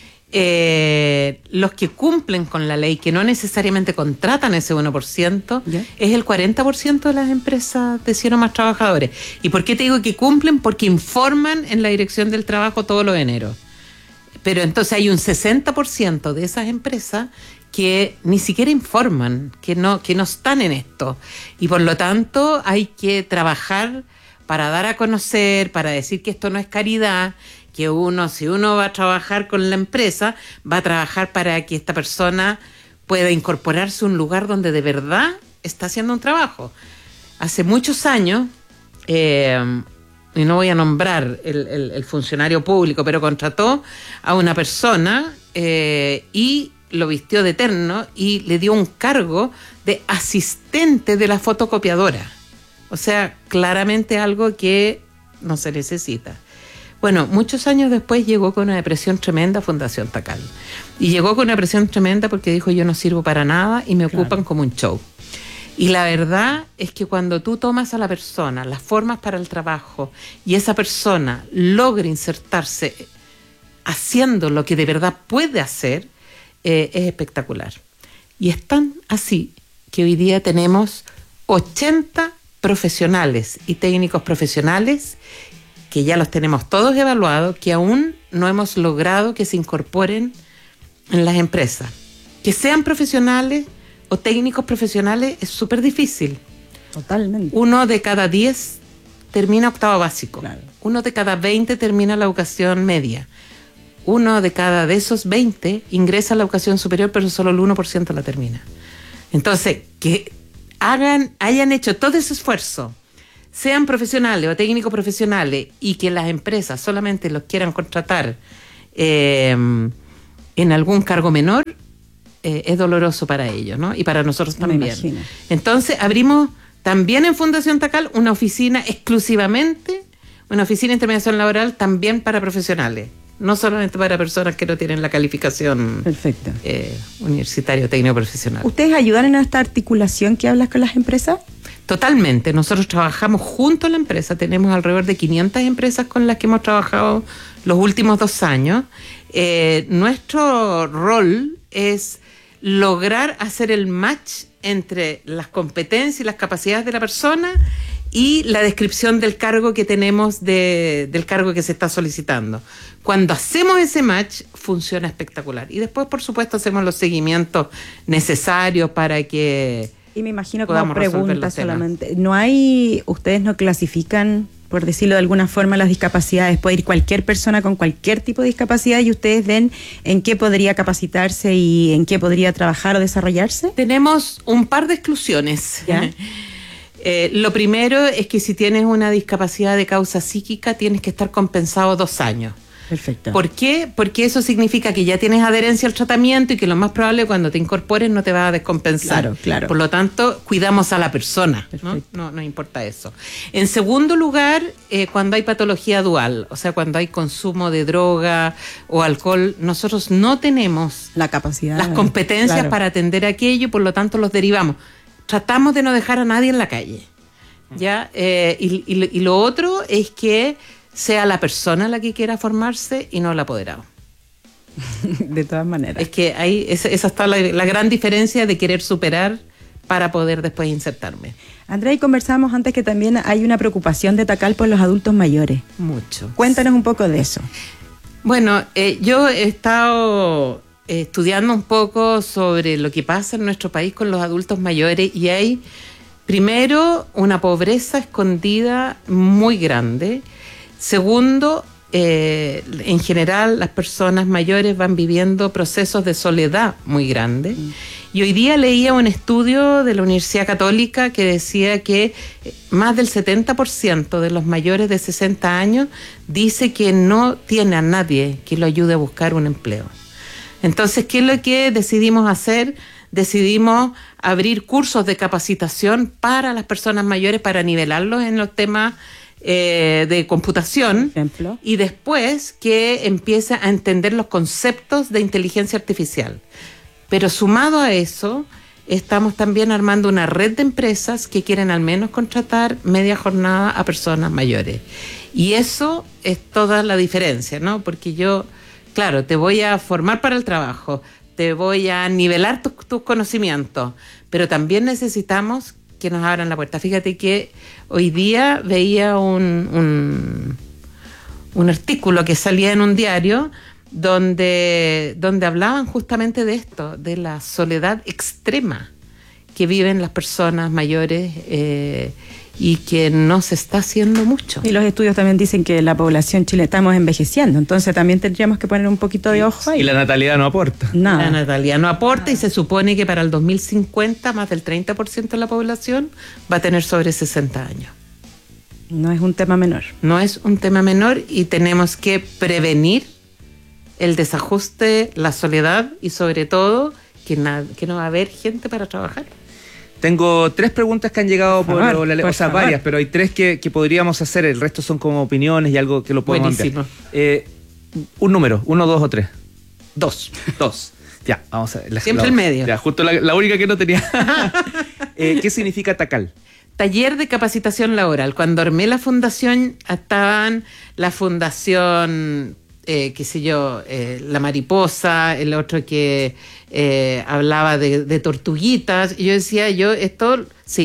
[SPEAKER 5] Los que cumplen con la ley, que no necesariamente contratan ese 1%, es el 40% de las empresas de 100 o más trabajadores. ¿Y por qué te digo que cumplen? Porque informan en la Dirección del Trabajo todos los eneros. Pero entonces hay un 60% de esas empresas que ni siquiera informan, que no están en esto. Y por lo tanto hay que trabajar para dar a conocer, para decir que esto no es caridad, que si uno va a trabajar con la empresa, va a trabajar para que esta persona pueda incorporarse a un lugar donde de verdad está haciendo un trabajo. Hace muchos años, y no voy a nombrar el funcionario público, pero contrató a una persona y lo vistió de terno y le dio un cargo de asistente de la fotocopiadora. O sea, claramente algo que no se necesita. Bueno, muchos años después llegó con una depresión tremenda a Fundación Tacal. Y llegó con una depresión tremenda porque dijo, yo no sirvo para nada y me ocupan como un show. Y la verdad es que cuando tú tomas a la persona, las formas para el trabajo, y esa persona logra insertarse haciendo lo que de verdad puede hacer, es espectacular. Y es tan así que hoy día tenemos 80 profesionales y técnicos profesionales que ya los tenemos todos evaluados, que aún no hemos logrado que se incorporen en las empresas. Que sean profesionales o técnicos profesionales es súper difícil.
[SPEAKER 1] Totalmente.
[SPEAKER 5] 1 de cada 10 termina octavo básico. Claro. 1 de cada 20 termina la educación media. uno de cada de esos 20 ingresa a la educación superior, pero solo el 1% la termina. Entonces, que hayan hecho todo ese esfuerzo, sean profesionales o técnicos profesionales, y que las empresas solamente los quieran contratar en algún cargo menor, es doloroso para ellos, ¿no? Y para nosotros también. Entonces, abrimos también en Fundación Tacal una oficina exclusivamente, una oficina de intermediación laboral también para profesionales, no solamente para personas que no tienen la calificación universitaria o técnico profesional.
[SPEAKER 1] ¿Ustedes ayudan en esta articulación que hablas con las empresas?
[SPEAKER 5] Totalmente. Nosotros trabajamos junto a la empresa. Tenemos alrededor de 500 empresas con las que hemos trabajado los últimos 2 años. Nuestro rol es lograr hacer el match entre las competencias y las capacidades de la persona y la descripción del cargo que tenemos, del cargo que se está solicitando. Cuando hacemos ese match, funciona espectacular. Y después, por supuesto, hacemos los seguimientos necesarios para que...
[SPEAKER 1] Y me imagino como pregunta solamente. ¿Ustedes no clasifican, por decirlo de alguna forma, las discapacidades? Puede ir cualquier persona con cualquier tipo de discapacidad y ustedes ven en qué podría capacitarse y en qué podría trabajar o desarrollarse.
[SPEAKER 5] Tenemos un par de exclusiones. ¿Ya? Lo primero es que si tienes una discapacidad de causa psíquica, tienes que estar compensado 2 años.
[SPEAKER 1] Perfecto.
[SPEAKER 5] ¿Por qué? Porque eso significa que ya tienes adherencia al tratamiento y que lo más probable cuando te incorpores no te va a descompensar.
[SPEAKER 1] Claro.
[SPEAKER 5] Por lo tanto, cuidamos a la persona, ¿no? No importa eso. En segundo lugar, cuando hay patología dual, o sea, cuando hay consumo de droga o alcohol, nosotros no tenemos
[SPEAKER 1] la capacidad,
[SPEAKER 5] las competencias para atender aquello, por lo tanto los derivamos. Tratamos de no dejar a nadie en la calle, ¿ya? Y lo otro es que sea la persona la que quiera formarse y no el apoderado.
[SPEAKER 1] De todas maneras.
[SPEAKER 5] Es que ahí esa está la gran diferencia de querer superar para poder después insertarme.
[SPEAKER 1] Andrea, y conversábamos antes que también hay una preocupación de Tacal por los adultos mayores.
[SPEAKER 5] Mucho.
[SPEAKER 1] Cuéntanos un poco de eso.
[SPEAKER 5] Bueno, yo he estado estudiando un poco sobre lo que pasa en nuestro país con los adultos mayores y hay, primero, una pobreza escondida muy grande. Segundo, en general las personas mayores van viviendo procesos de soledad muy grandes. Y hoy día leía un estudio de la Universidad Católica que decía que más del 70% de los mayores de 60 años dice que no tiene a nadie que lo ayude a buscar un empleo. Entonces, ¿qué es lo que decidimos hacer? Decidimos abrir cursos de capacitación para las personas mayores para nivelarlos en los temas de computación y después que empiece a entender los conceptos de inteligencia artificial. Pero sumado a eso, estamos también armando una red de empresas que quieren al menos contratar media jornada a personas mayores. Y eso es toda la diferencia, ¿no? Porque yo, claro, te voy a formar para el trabajo, te voy a nivelar tus conocimientos, pero también necesitamos que nos abran la puerta. Fíjate que hoy día veía un artículo que salía en un diario donde hablaban justamente de esto, de la soledad extrema que viven las personas mayores y que no se está haciendo mucho.
[SPEAKER 1] Y los estudios también dicen que la población chilena estamos envejeciendo, entonces también tendríamos que poner un poquito de ojo ahí.
[SPEAKER 28] Y la natalidad no aporta.
[SPEAKER 5] Nada. La natalidad no aporta y se supone que para el 2050 más del 30% de la población va a tener sobre 60 años.
[SPEAKER 1] No es un tema menor.
[SPEAKER 5] No es un tema menor y tenemos que prevenir el desajuste, la soledad y sobre todo que no va a haber gente para trabajar.
[SPEAKER 28] Tengo 3 preguntas que han llegado por varias, pero hay 3 que podríamos hacer. El resto son como opiniones y algo que lo podemos enviar. Un número, 1, 2 o 3. 2. Ya, vamos a ver.
[SPEAKER 5] Siempre el medio.
[SPEAKER 28] Ya, justo la única que no tenía. ¿Qué significa Tacal?
[SPEAKER 5] Taller de capacitación laboral. Cuando armé la fundación, estaban la fundación, qué sé yo, La Mariposa, el otro que hablaba de tortuguitas, y yo decía, yo esto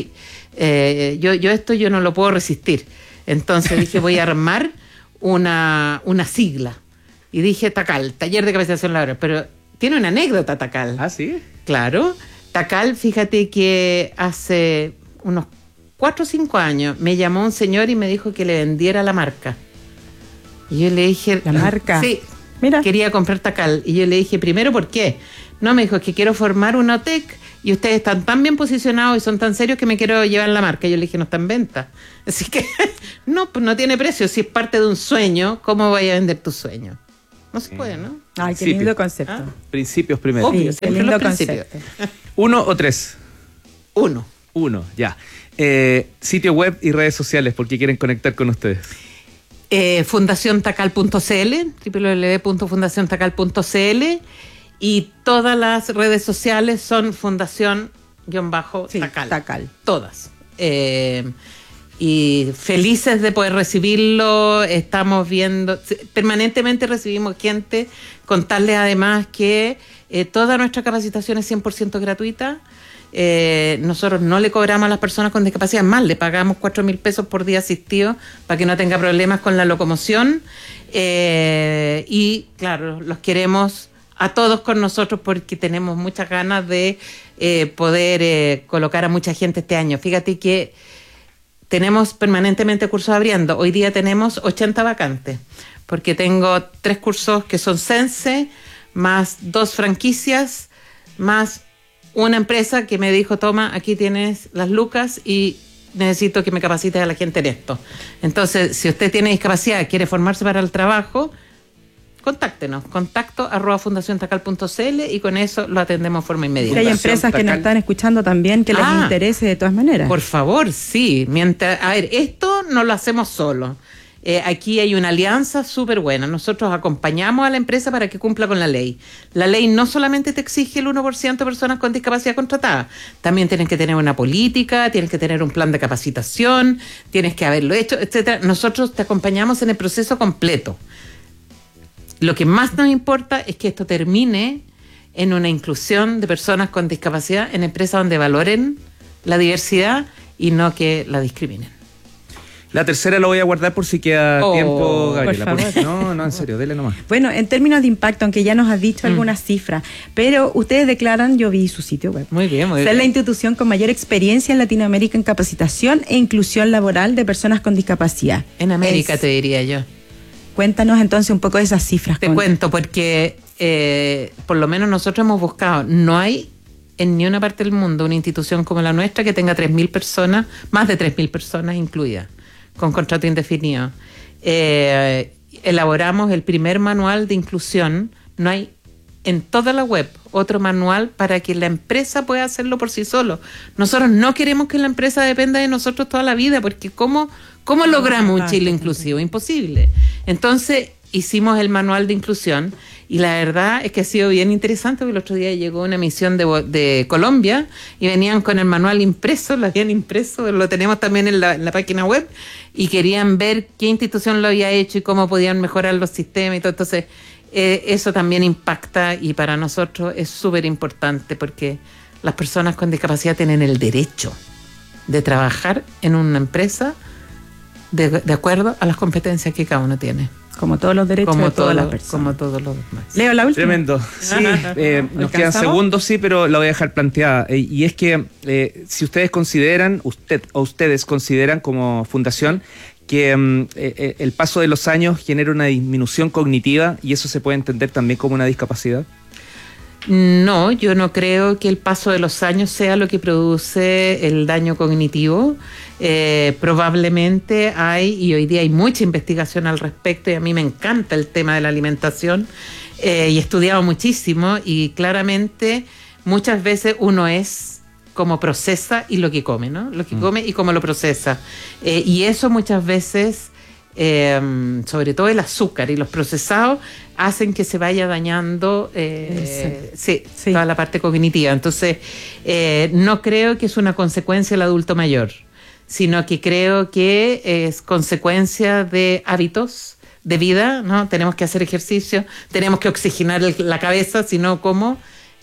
[SPEAKER 5] no lo puedo resistir. Entonces dije, voy a armar una sigla. Y dije Tacal, Taller de Capacitación Laboral. Pero tiene una anécdota Tacal.
[SPEAKER 28] ¿Ah, sí?
[SPEAKER 5] Claro. Tacal, fíjate que hace unos 4 o 5 años me llamó un señor y me dijo que le vendiera la marca. Y yo le dije...
[SPEAKER 1] ¿La marca?
[SPEAKER 5] Sí. quería comprar Tacal. Y yo le dije, primero, ¿por qué? No, me dijo, es que quiero formar una OTEC y ustedes están tan bien posicionados y son tan serios que me quiero llevar la marca. Yo le dije, no está en venta. Así que, no, pues no tiene precio. Si es parte de un sueño, ¿cómo voy a vender tu sueño? No se puede, ¿no?
[SPEAKER 1] Ay, qué lindo concepto.
[SPEAKER 28] Principios primero.
[SPEAKER 5] Obvio,
[SPEAKER 1] qué lindo concepto.
[SPEAKER 28] 1 o 3.
[SPEAKER 5] 1.
[SPEAKER 28] 1, ya. Sitio web y redes sociales, porque quieren conectar con ustedes.
[SPEAKER 5] Fundaciontacal.cl, www.fundaciontacal.cl, y todas las redes sociales son Fundación-Tacal. Todas. Y felices de poder recibirlo. Estamos viendo, permanentemente recibimos gente. Contarles además que toda nuestra capacitación es 100% gratuita. Nosotros no le cobramos a las personas con discapacidad, más le pagamos 4.000 pesos por día asistido para que no tenga problemas con la locomoción, y claro, los queremos a todos con nosotros porque tenemos muchas ganas de poder colocar a mucha gente este año. Fíjate que tenemos permanentemente cursos abriendo. Hoy día tenemos 80 vacantes porque tengo 3 cursos que son Sense, más 2 franquicias, más una empresa que me dijo, toma, aquí tienes las lucas y necesito que me capacites a la gente en esto. Entonces, si usted tiene discapacidad, quiere formarse para el trabajo, contáctenos, contacto@fundaciontacal.cl, y con eso lo atendemos de forma inmediata.
[SPEAKER 1] Hay empresas que nos están escuchando también que les interese de todas maneras.
[SPEAKER 5] Por favor, sí. A ver, esto no lo hacemos solo. Aquí hay una alianza súper buena. Nosotros acompañamos a la empresa para que cumpla con la ley. La ley no solamente te exige el 1% de personas con discapacidad contratadas, también tienes que tener una política, tienes que tener un plan de capacitación, tienes que haberlo hecho, etcétera. Nosotros te acompañamos en el proceso completo. Lo que más nos importa es que esto termine en una inclusión de personas con discapacidad en empresas donde valoren la diversidad y no que la discriminen.
[SPEAKER 28] La tercera lo voy a guardar por si queda tiempo, Gabriela.
[SPEAKER 1] Por favor.
[SPEAKER 28] No, en serio, dele nomás.
[SPEAKER 1] Bueno, en términos de impacto, aunque ya nos has dicho algunas cifras, pero ustedes declaran, yo vi su sitio web.
[SPEAKER 5] Muy bien, muy bien.
[SPEAKER 1] Ser la institución con mayor experiencia en Latinoamérica en capacitación e inclusión laboral de personas con discapacidad.
[SPEAKER 5] En América, te diría yo.
[SPEAKER 1] Cuéntanos entonces un poco de esas cifras.
[SPEAKER 5] Te cuento, porque por lo menos nosotros hemos buscado, no hay en ni una parte del mundo una institución como la nuestra que tenga 3.000 personas, más de 3.000 personas incluidas, con contrato indefinido. Elaboramos el primer manual de inclusión. No hay en toda la web otro manual para que la empresa pueda hacerlo por sí solo. Nosotros no queremos que la empresa dependa de nosotros toda la vida, porque ¿cómo logramos un Chile inclusivo? Imposible. Entonces hicimos el manual de inclusión, y la verdad es que ha sido bien interesante, porque el otro día llegó una misión de Colombia y venían con el manual impreso, lo habían impreso, lo tenemos también en la página web, y querían ver qué institución lo había hecho y cómo podían mejorar los sistemas y todo. Entonces eso también impacta, y para nosotros es súper importante porque las personas con discapacidad tienen el derecho de trabajar en una empresa de acuerdo a las competencias que cada uno tiene.
[SPEAKER 1] Como todos los derechos de todas las personas.
[SPEAKER 5] Como todos los demás.
[SPEAKER 1] Leo, la última.
[SPEAKER 28] Tremendo. Sí, nos quedan segundos, sí, pero la voy a dejar planteada. Y es que si ustedes consideran, ustedes consideran como fundación que el paso de los años genera una disminución cognitiva, y eso se puede entender también como una discapacidad.
[SPEAKER 5] No, yo no creo que el paso de los años sea lo que produce el daño cognitivo. Probablemente hay, y hoy día hay mucha investigación al respecto, y a mí me encanta el tema de la alimentación, y he estudiado muchísimo, y claramente muchas veces uno es como procesa y lo que come, ¿no? Lo que come y cómo lo procesa. Y eso muchas veces, sobre todo el azúcar y los procesados, hacen que se vaya dañando toda la parte cognitiva. Entonces, no creo que es una consecuencia del adulto mayor, sino que creo que es consecuencia de hábitos de vida, ¿no? Tenemos que hacer ejercicio, tenemos que oxigenar la cabeza, si no, ¿cómo?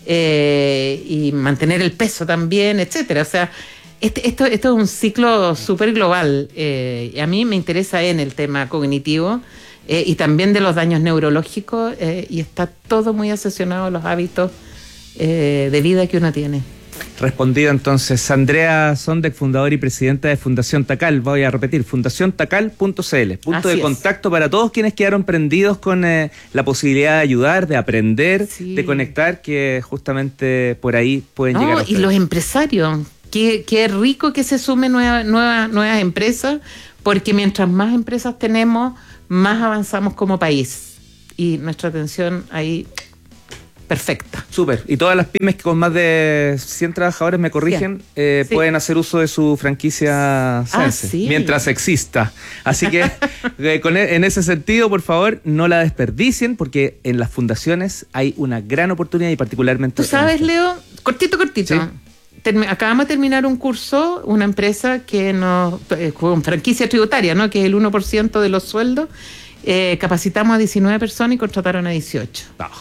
[SPEAKER 5] Y mantener el peso también, etcétera. O sea, esto es un ciclo súper global. Y a mí me interesa en el tema cognitivo, y también de los daños neurológicos, y está todo muy asociado a los hábitos de vida que uno tiene.
[SPEAKER 28] Respondida entonces Andrea Sondek, fundadora y presidenta de Fundación Tacal. Voy a repetir, fundaciontacal.cl. Punto de contacto para todos quienes quedaron prendidos con la posibilidad de ayudar, de aprender, de conectar, que justamente por ahí pueden llegar a ustedes.
[SPEAKER 5] Y los empresarios, qué rico que se sumen nuevas empresas, porque mientras más empresas tenemos, más avanzamos como país. Y nuestra atención ahí... perfecta.
[SPEAKER 28] Súper. Y todas las pymes que con más de 100 trabajadores, me corrigen, pueden hacer uso de su franquicia Sense, mientras exista. Así que en ese sentido, por favor, no la desperdicien, porque en las fundaciones hay una gran oportunidad, y particularmente...
[SPEAKER 5] ¿Tú sabes, Leo? Cortito. ¿Sí? Acabamos de terminar un curso, una empresa que nos... con franquicia tributaria, ¿no? Que es el 1% de los sueldos. Capacitamos a 19 personas y contrataron a 18.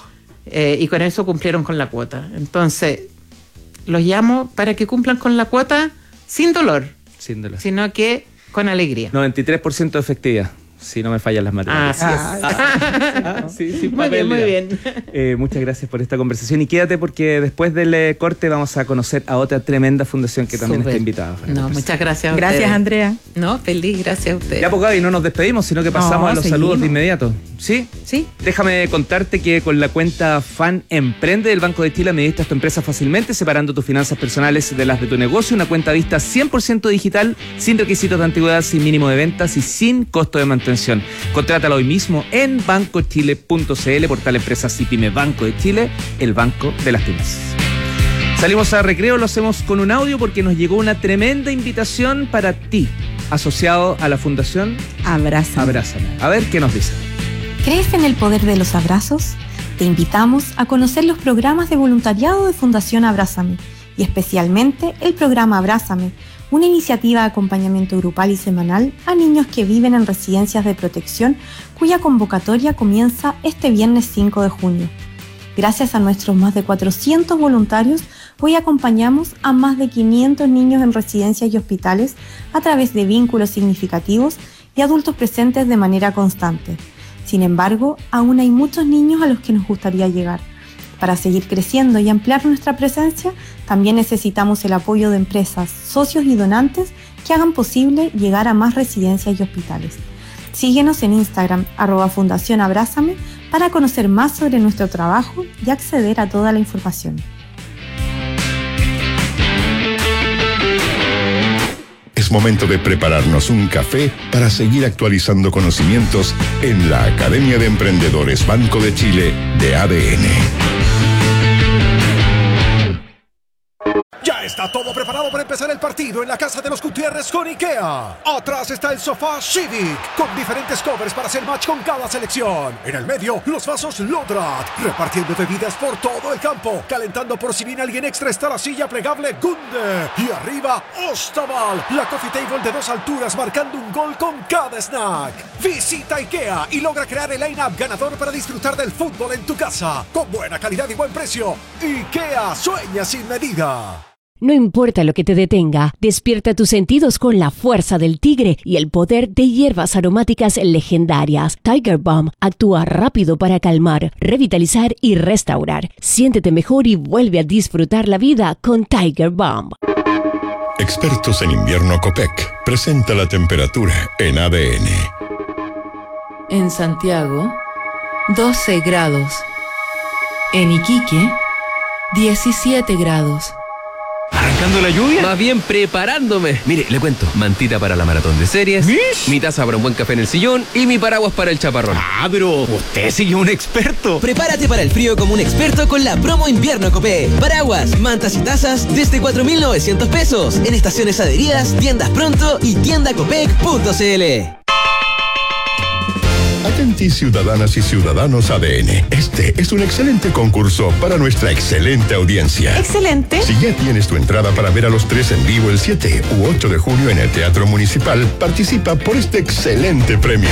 [SPEAKER 5] Y con eso cumplieron con la cuota. Entonces, los llamo para que cumplan con la cuota sin dolor. Sino que con alegría.
[SPEAKER 28] 93% de efectividad, si no me fallan las matemáticas. Sí,
[SPEAKER 5] muy bien.
[SPEAKER 28] Muchas gracias por esta conversación, y quédate, porque después del corte vamos a conocer a otra tremenda fundación que también está invitada.
[SPEAKER 5] Muchas gracias.
[SPEAKER 1] Gracias, Andrea.
[SPEAKER 5] Feliz, gracias a ustedes.
[SPEAKER 28] Ya, pues, Gaby, no nos despedimos, sino que pasamos a los saludos de inmediato. ¿Sí? Déjame contarte que con la cuenta Fan Emprende del Banco de Chile administras tu empresa fácilmente, separando tus finanzas personales de las de tu negocio. Una cuenta vista 100% digital, sin requisitos de antigüedad, sin mínimo de ventas y sin costo de mantención. Contrátalo hoy mismo en bancochile.cl, portal Empresas y Pyme Banco de Chile, el banco de las pymes. Salimos a recreo, lo hacemos con un audio porque nos llegó una tremenda invitación para ti, asociado a la Fundación Abrázame. A ver qué nos dice.
[SPEAKER 6] ¿Crees en el poder de los abrazos? Te invitamos a conocer los programas de voluntariado de Fundación Abrázame, y especialmente el programa Abrázame, una iniciativa de acompañamiento grupal y semanal a niños que viven en residencias de protección, cuya convocatoria comienza este viernes 5 de junio. Gracias a nuestros más de 400 voluntarios, hoy acompañamos a más de 500 niños en residencias y hospitales a través de vínculos significativos y adultos presentes de manera constante. Sin embargo, aún hay muchos niños a los que nos gustaría llegar. Para seguir creciendo y ampliar nuestra presencia, también necesitamos el apoyo de empresas, socios y donantes que hagan posible llegar a más residencias y hospitales. Síguenos en Instagram, @Fundación Abrázame, para conocer más sobre nuestro trabajo y acceder a toda la información.
[SPEAKER 7] Es momento de prepararnos un café para seguir actualizando conocimientos en la Academia de Emprendedores Banco de Chile de ADN.
[SPEAKER 8] Ya está todo preparado para empezar el partido en la casa de los Gutiérrez con IKEA. Atrás está el sofá Civic, con diferentes covers para hacer match con cada selección. En el medio, los vasos Lodrat, repartiendo bebidas por todo el campo, calentando por si viene alguien extra está la silla plegable Gunde. Y arriba, Ostaval, la coffee table de 2 alturas, marcando un gol con cada snack. Visita IKEA y logra crear el line-up ganador para disfrutar del fútbol en tu casa, con buena calidad y buen precio. IKEA, sueña sin medida.
[SPEAKER 9] No importa lo que te detenga, despierta tus sentidos con la fuerza del tigre y el poder de hierbas aromáticas legendarias. Tiger Balm actúa rápido para calmar, revitalizar y restaurar. Siéntete mejor y vuelve a disfrutar la vida con Tiger Balm.
[SPEAKER 7] Expertos en invierno Copec presenta la temperatura en ADN.
[SPEAKER 10] En Santiago, 12 grados. En Iquique, 17 grados.
[SPEAKER 11] ¿Arrancando la lluvia? Más bien preparándome. Mire, le cuento. Mantita para la maratón de series, mi taza para un buen café en el sillón y mi paraguas para el chaparrón. Ah, pero usted sí es un experto.
[SPEAKER 13] Prepárate para el frío como un experto con la promo invierno Copé. Paraguas, mantas y tazas desde 4.900 pesos. En estaciones adheridas, tiendas pronto y tiendacopec.cl.
[SPEAKER 7] Atenti, ciudadanas y ciudadanos ADN. Este es un excelente concurso para nuestra excelente audiencia.
[SPEAKER 6] ¿Excelente?
[SPEAKER 7] Si ya tienes tu entrada para ver a los 3 en vivo el 7 u 8 de junio en el Teatro Municipal, participa por este excelente premio.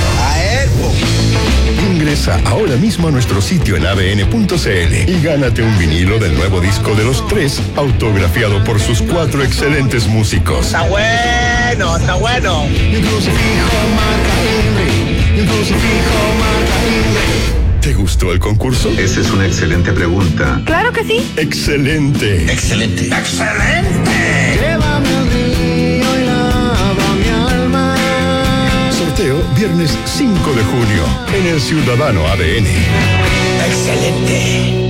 [SPEAKER 7] Ingresa ahora mismo a nuestro sitio en adn.cl y gánate un vinilo del nuevo disco de los 3, autografiado por sus 4 excelentes músicos.
[SPEAKER 8] Está bueno, está bueno.
[SPEAKER 7] ¿Te gustó el concurso?
[SPEAKER 12] Esa es una excelente pregunta.
[SPEAKER 6] Claro que sí.
[SPEAKER 7] Excelente.
[SPEAKER 12] Excelente.
[SPEAKER 7] ¡Excelente!
[SPEAKER 14] Llévame al río y lava mi alma.
[SPEAKER 7] Sorteo viernes 5 de junio en el Ciudadano ADN.
[SPEAKER 12] Excelente.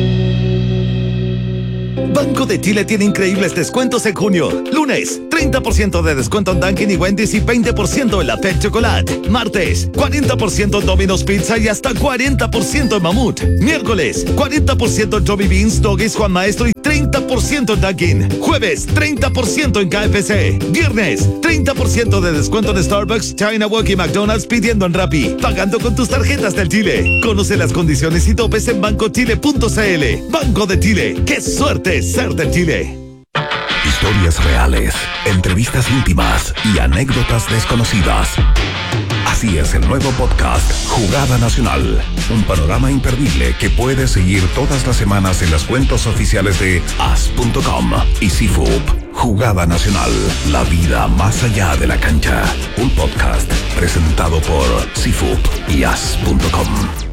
[SPEAKER 15] Banco de Chile tiene increíbles descuentos en junio. Lunes, 30% de descuento en Dunkin' y Wendy's y 20% en la Pet Chocolate. Martes, 40% en Domino's Pizza y hasta 40% en Mamut. Miércoles, 40% en Joby Beans, Doggies, Juan Maestro y 30% en Dunkin'. Jueves, 30% en KFC. Viernes, 30% de descuento en Starbucks, China Walk y McDonald's pidiendo en Rappi. Pagando con tus tarjetas del Chile. Conoce las condiciones y topes en bancochile.cl. Banco de Chile. ¡Qué suerte ser de Chile!
[SPEAKER 25] Historias reales, entrevistas íntimas y anécdotas desconocidas. Así es el nuevo podcast Jugada Nacional, un panorama imperdible que puedes seguir todas las semanas en las cuentas oficiales de as.com y CIFUP. Jugada Nacional, la vida más allá de la cancha. Un podcast presentado por CIFUP y as.com.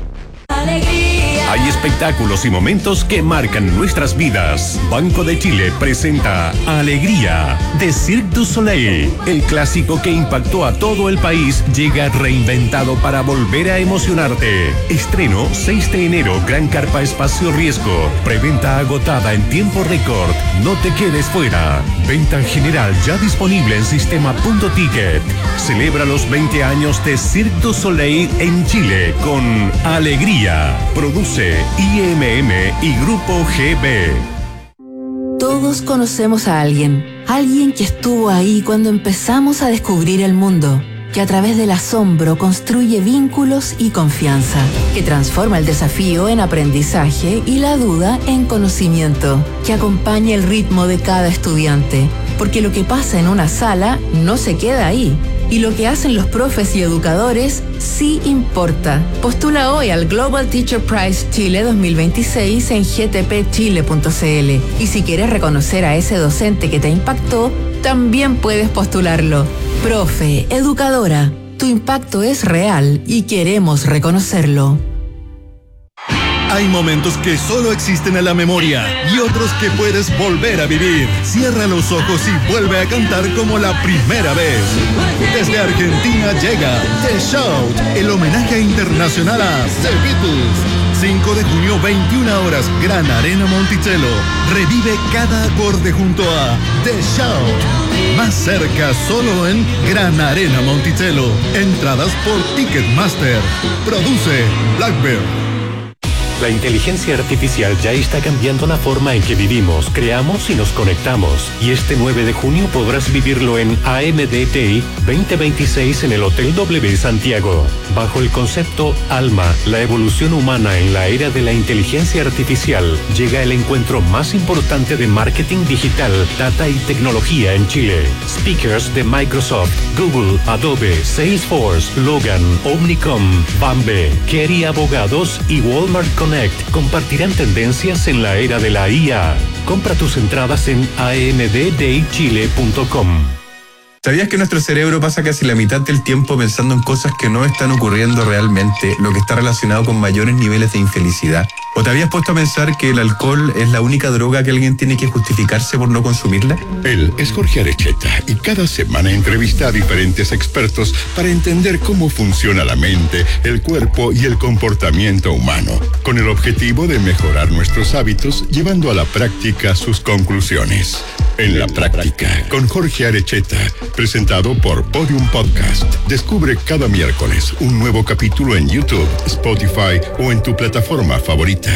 [SPEAKER 27] Hay espectáculos y momentos que marcan nuestras vidas. Banco de Chile presenta Alegría de Cirque du Soleil. El clásico que impactó a todo el país llega reinventado para volver a emocionarte. Estreno 6 de enero, Gran Carpa Espacio Riesgo. Preventa agotada en tiempo récord. No te quedes fuera. Venta general ya disponible en sistema.ticket. Celebra los 20 años de Cirque du Soleil en Chile con Alegría. Produce IMM y Grupo GB.
[SPEAKER 10] Todos conocemos a alguien que estuvo ahí cuando empezamos a descubrir el mundo, que a través del asombro construye vínculos y confianza, que transforma el desafío en aprendizaje y la duda en conocimiento, que acompaña el ritmo de cada estudiante, porque lo que pasa en una sala no se queda ahí. Y lo que hacen los profes y educadores sí importa. Postula hoy al Global Teacher Prize Chile 2026 en gtpchile.cl. Y si quieres reconocer a ese docente que te impactó, también puedes postularlo. Profe, educadora, tu impacto es real y queremos reconocerlo.
[SPEAKER 16] Hay momentos que solo existen en la memoria y otros que puedes volver a vivir. Cierra los ojos y vuelve a cantar como la primera vez. Desde Argentina llega The Shout, el homenaje internacional a The Beatles. 5 de junio, 21 horas, Gran Arena Monticello. Revive cada acorde junto a The Shout. Más cerca, solo en Gran Arena Monticello. Entradas por Ticketmaster. Produce Blackbird.
[SPEAKER 27] La inteligencia artificial ya está cambiando la forma en que vivimos, creamos y nos conectamos. Y este 9 de junio podrás vivirlo en AMDTI 2026 en el Hotel W Santiago. Bajo el concepto Alma, la evolución humana en la era de la inteligencia artificial, llega el encuentro más importante de marketing digital, data y tecnología en Chile. Speakers de Microsoft, Google, Adobe, Salesforce, Logan, Omnicom, Bambe, Kerry Abogados y Walmart Connect compartirán tendencias en la era de la IA. Compra tus entradas en amddchile.com.
[SPEAKER 17] ¿Sabías que nuestro cerebro pasa casi la mitad del tiempo pensando en cosas que no están ocurriendo realmente, lo que está relacionado con mayores niveles de infelicidad? ¿O te habías puesto a pensar que el alcohol es la única droga que alguien tiene que justificarse por no consumirla?
[SPEAKER 7] Él es Jorge Arecheta y cada semana entrevista a diferentes expertos para entender cómo funciona la mente, el cuerpo y el comportamiento humano, con el objetivo de mejorar nuestros hábitos llevando a la práctica sus conclusiones. En la práctica, con Jorge Arecheta, presentado por Podium Podcast. Descubre cada miércoles un nuevo capítulo en YouTube, Spotify o en tu plataforma favorita.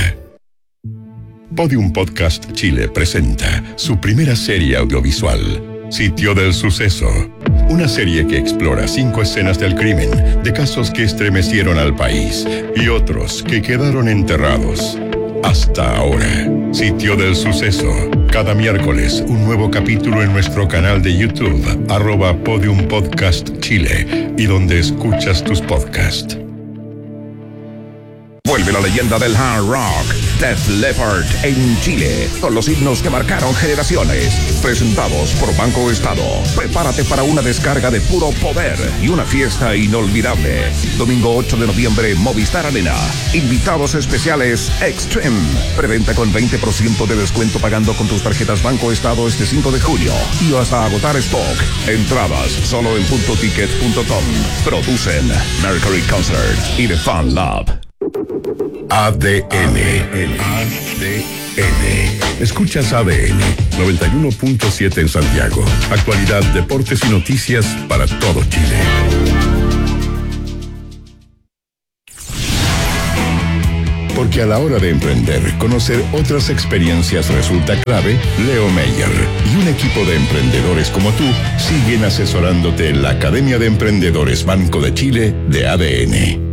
[SPEAKER 7] Podium Podcast Chile presenta su primera serie audiovisual, Sitio del Suceso. Una serie que explora 5 escenas del crimen, de casos que estremecieron al país y otros que quedaron enterrados. Hasta ahora, Sitio del Suceso. Cada miércoles, un nuevo capítulo en nuestro canal de YouTube, @Podium Podcast Chile, y donde escuchas tus podcasts.
[SPEAKER 23] Vuelve la leyenda del hard rock, Def Leppard en Chile, con los himnos que marcaron generaciones. Presentados por Banco Estado. Prepárate para una descarga de puro poder y una fiesta inolvidable. Domingo 8 de noviembre, Movistar Arena. Invitados especiales Extreme. Preventa con 20% de descuento pagando con tus tarjetas Banco Estado este 5 de junio. Y hasta agotar stock. Entradas solo en puntoticket.com. Producen Mercury Concert y The Fan Lab.
[SPEAKER 25] ADN. Escuchas ADN 91.7 en Santiago. Actualidad, deportes y noticias para todo Chile. Porque a la hora de emprender, conocer otras experiencias resulta clave. Leo Meyer y un equipo de emprendedores como tú siguen asesorándote en la Academia de Emprendedores Banco de Chile de ADN.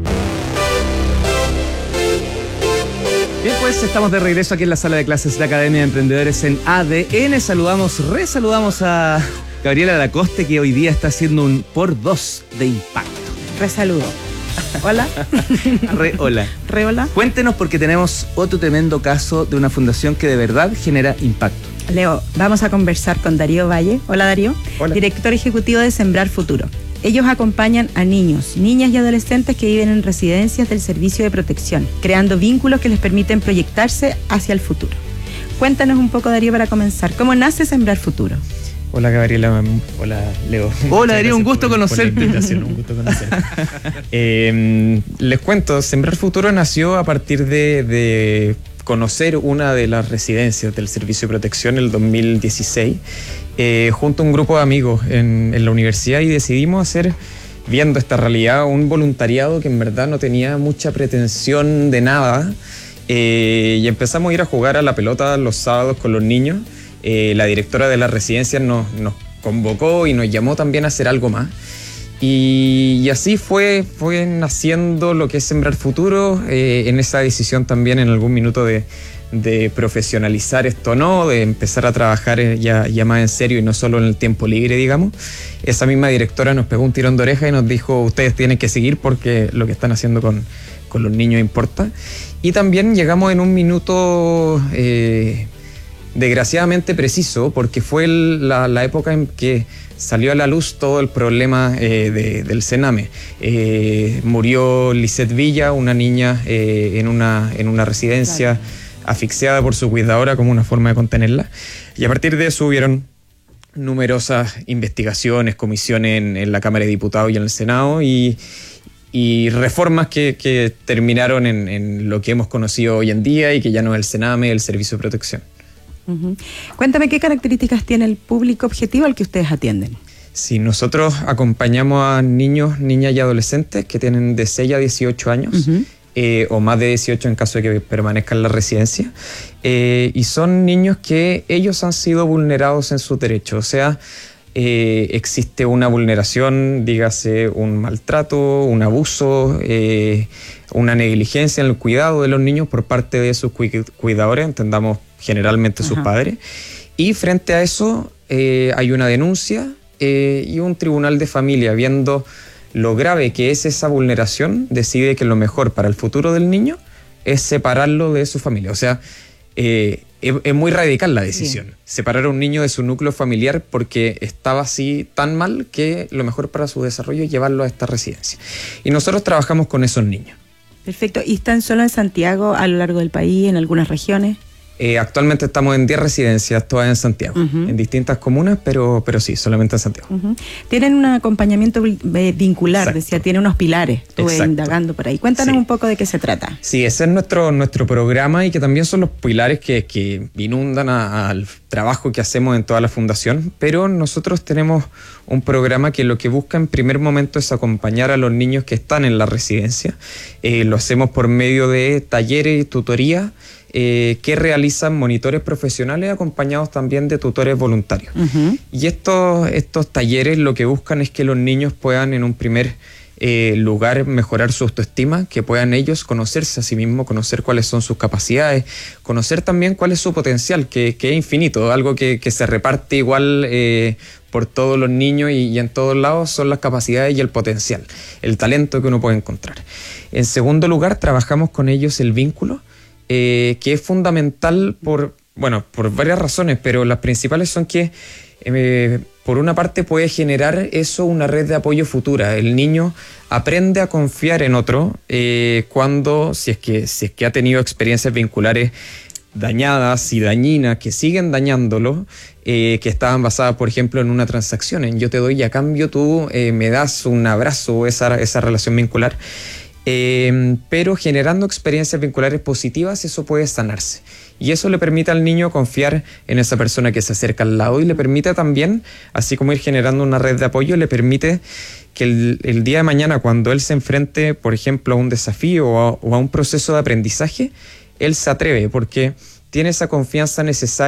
[SPEAKER 28] Bien, pues estamos de regreso aquí en la sala de clases de la Academia de Emprendedores en ADN. Resaludamos a Gabriela Lacoste, que hoy día está haciendo un por 2 de impacto.
[SPEAKER 1] Resaludo. Hola.
[SPEAKER 28] Hola. Cuéntenos, porque tenemos otro tremendo caso de una fundación que de verdad genera impacto.
[SPEAKER 1] Leo, vamos a conversar con Darío Valle. Hola, Darío.
[SPEAKER 28] Hola.
[SPEAKER 1] Director ejecutivo de Sembrar Futuro. Ellos acompañan a niños, niñas y adolescentes que viven en residencias del Servicio de Protección, creando vínculos que les permiten proyectarse hacia el futuro. Cuéntanos un poco, Darío, para comenzar. ¿Cómo nace Sembrar Futuro?
[SPEAKER 2] Hola, Gabriela. Hola, Leo.
[SPEAKER 28] Hola, Darío, un gusto conocerte.
[SPEAKER 2] Un gusto conocer. Les cuento, Sembrar Futuro nació a partir de conocer una de las residencias del Servicio de Protección en el 2016, junto a un grupo de amigos en la universidad, y decidimos hacer, viendo esta realidad, un voluntariado que en verdad no tenía mucha pretensión de nada, y empezamos a ir a jugar a la pelota los sábados con los niños. La directora de la residencia nos convocó y nos llamó también a hacer algo más. Y así fue naciendo lo que es Sembrar Futuro, en esa decisión también en algún minuto de profesionalizar esto, ¿no? De empezar a trabajar ya más en serio y no solo en el tiempo libre, digamos. Esa misma directora nos pegó un tirón de oreja y nos dijo: ustedes tienen que seguir porque lo que están haciendo con los niños importa. Y también llegamos en un minuto desgraciadamente preciso, porque fue la época en que salió a la luz todo el problema del Sename. Murió Lisette Villa, una niña en una residencia, claro, asfixiada por su cuidadora como una forma de contenerla. Y a partir de eso hubieron numerosas investigaciones, comisiones en la Cámara de Diputados y en el Senado, y reformas que terminaron en lo que hemos conocido hoy en día y que ya no es el Sename, el Servicio de Protección.
[SPEAKER 1] Uh-huh. Cuéntame, ¿qué características tiene el público objetivo al que ustedes atienden?
[SPEAKER 2] Sí, nosotros acompañamos a niños, niñas y adolescentes que tienen de 6 a 18 años, uh-huh, o más de 18 en caso de que permanezcan en la residencia, y son niños que ellos han sido vulnerados en sus derechos. O sea, existe una vulneración, dígase un maltrato, un abuso, una negligencia en el cuidado de los niños por parte de sus cuidadores, entendamos generalmente sus padres, y frente a eso hay una denuncia y un tribunal de familia, viendo lo grave que es esa vulneración, decide que lo mejor para el futuro del niño es separarlo de su familia. O sea, es muy radical la decisión, bien, separar a un niño de su núcleo familiar porque estaba así tan mal que lo mejor para su desarrollo es llevarlo a esta residencia. Y nosotros trabajamos con esos niños.
[SPEAKER 1] Perfecto. ¿Y están solo en Santiago, a lo largo del país, en algunas regiones?
[SPEAKER 2] Actualmente estamos en 10 residencias, todas en Santiago, uh-huh, en distintas comunas, pero sí, solamente en Santiago.
[SPEAKER 1] Uh-huh. Tienen un acompañamiento vincular, exacto, decía, tiene unos pilares, estuve indagando por ahí. Cuéntanos un poco de qué se trata.
[SPEAKER 2] Sí, ese es nuestro programa, y que también son los pilares que inundan al trabajo que hacemos en toda la fundación, pero nosotros tenemos un programa que lo que busca en primer momento es acompañar a los niños que están en la residencia. Lo hacemos por medio de talleres y tutorías, que realizan monitores profesionales acompañados también de tutores voluntarios. Uh-huh. Y estos talleres lo que buscan es que los niños puedan en un primer lugar mejorar su autoestima, que puedan ellos conocerse a sí mismos, conocer cuáles son sus capacidades, conocer también cuál es su potencial, que es infinito, algo que se reparte igual por todos los niños y en todos lados, son las capacidades y el potencial, el talento que uno puede encontrar. En segundo lugar, trabajamos con ellos el vínculo, que es fundamental por varias razones, pero las principales son que por una parte puede generar eso una red de apoyo futura. El niño aprende a confiar en otro cuando, si es que ha tenido experiencias vinculares dañadas y dañinas que siguen dañándolo, que estaban basadas, por ejemplo, en una transacción, en yo te doy y a cambio tú me das un abrazo, esa relación vincular. Pero generando experiencias vinculares positivas, eso puede sanarse. Y eso le permite al niño confiar en esa persona que se acerca al lado y le permite también, así como ir generando una red de apoyo, le permite que el día de mañana, cuando él se enfrente, por ejemplo, a un desafío o a un proceso de aprendizaje, él se atreve porque tiene esa confianza necesaria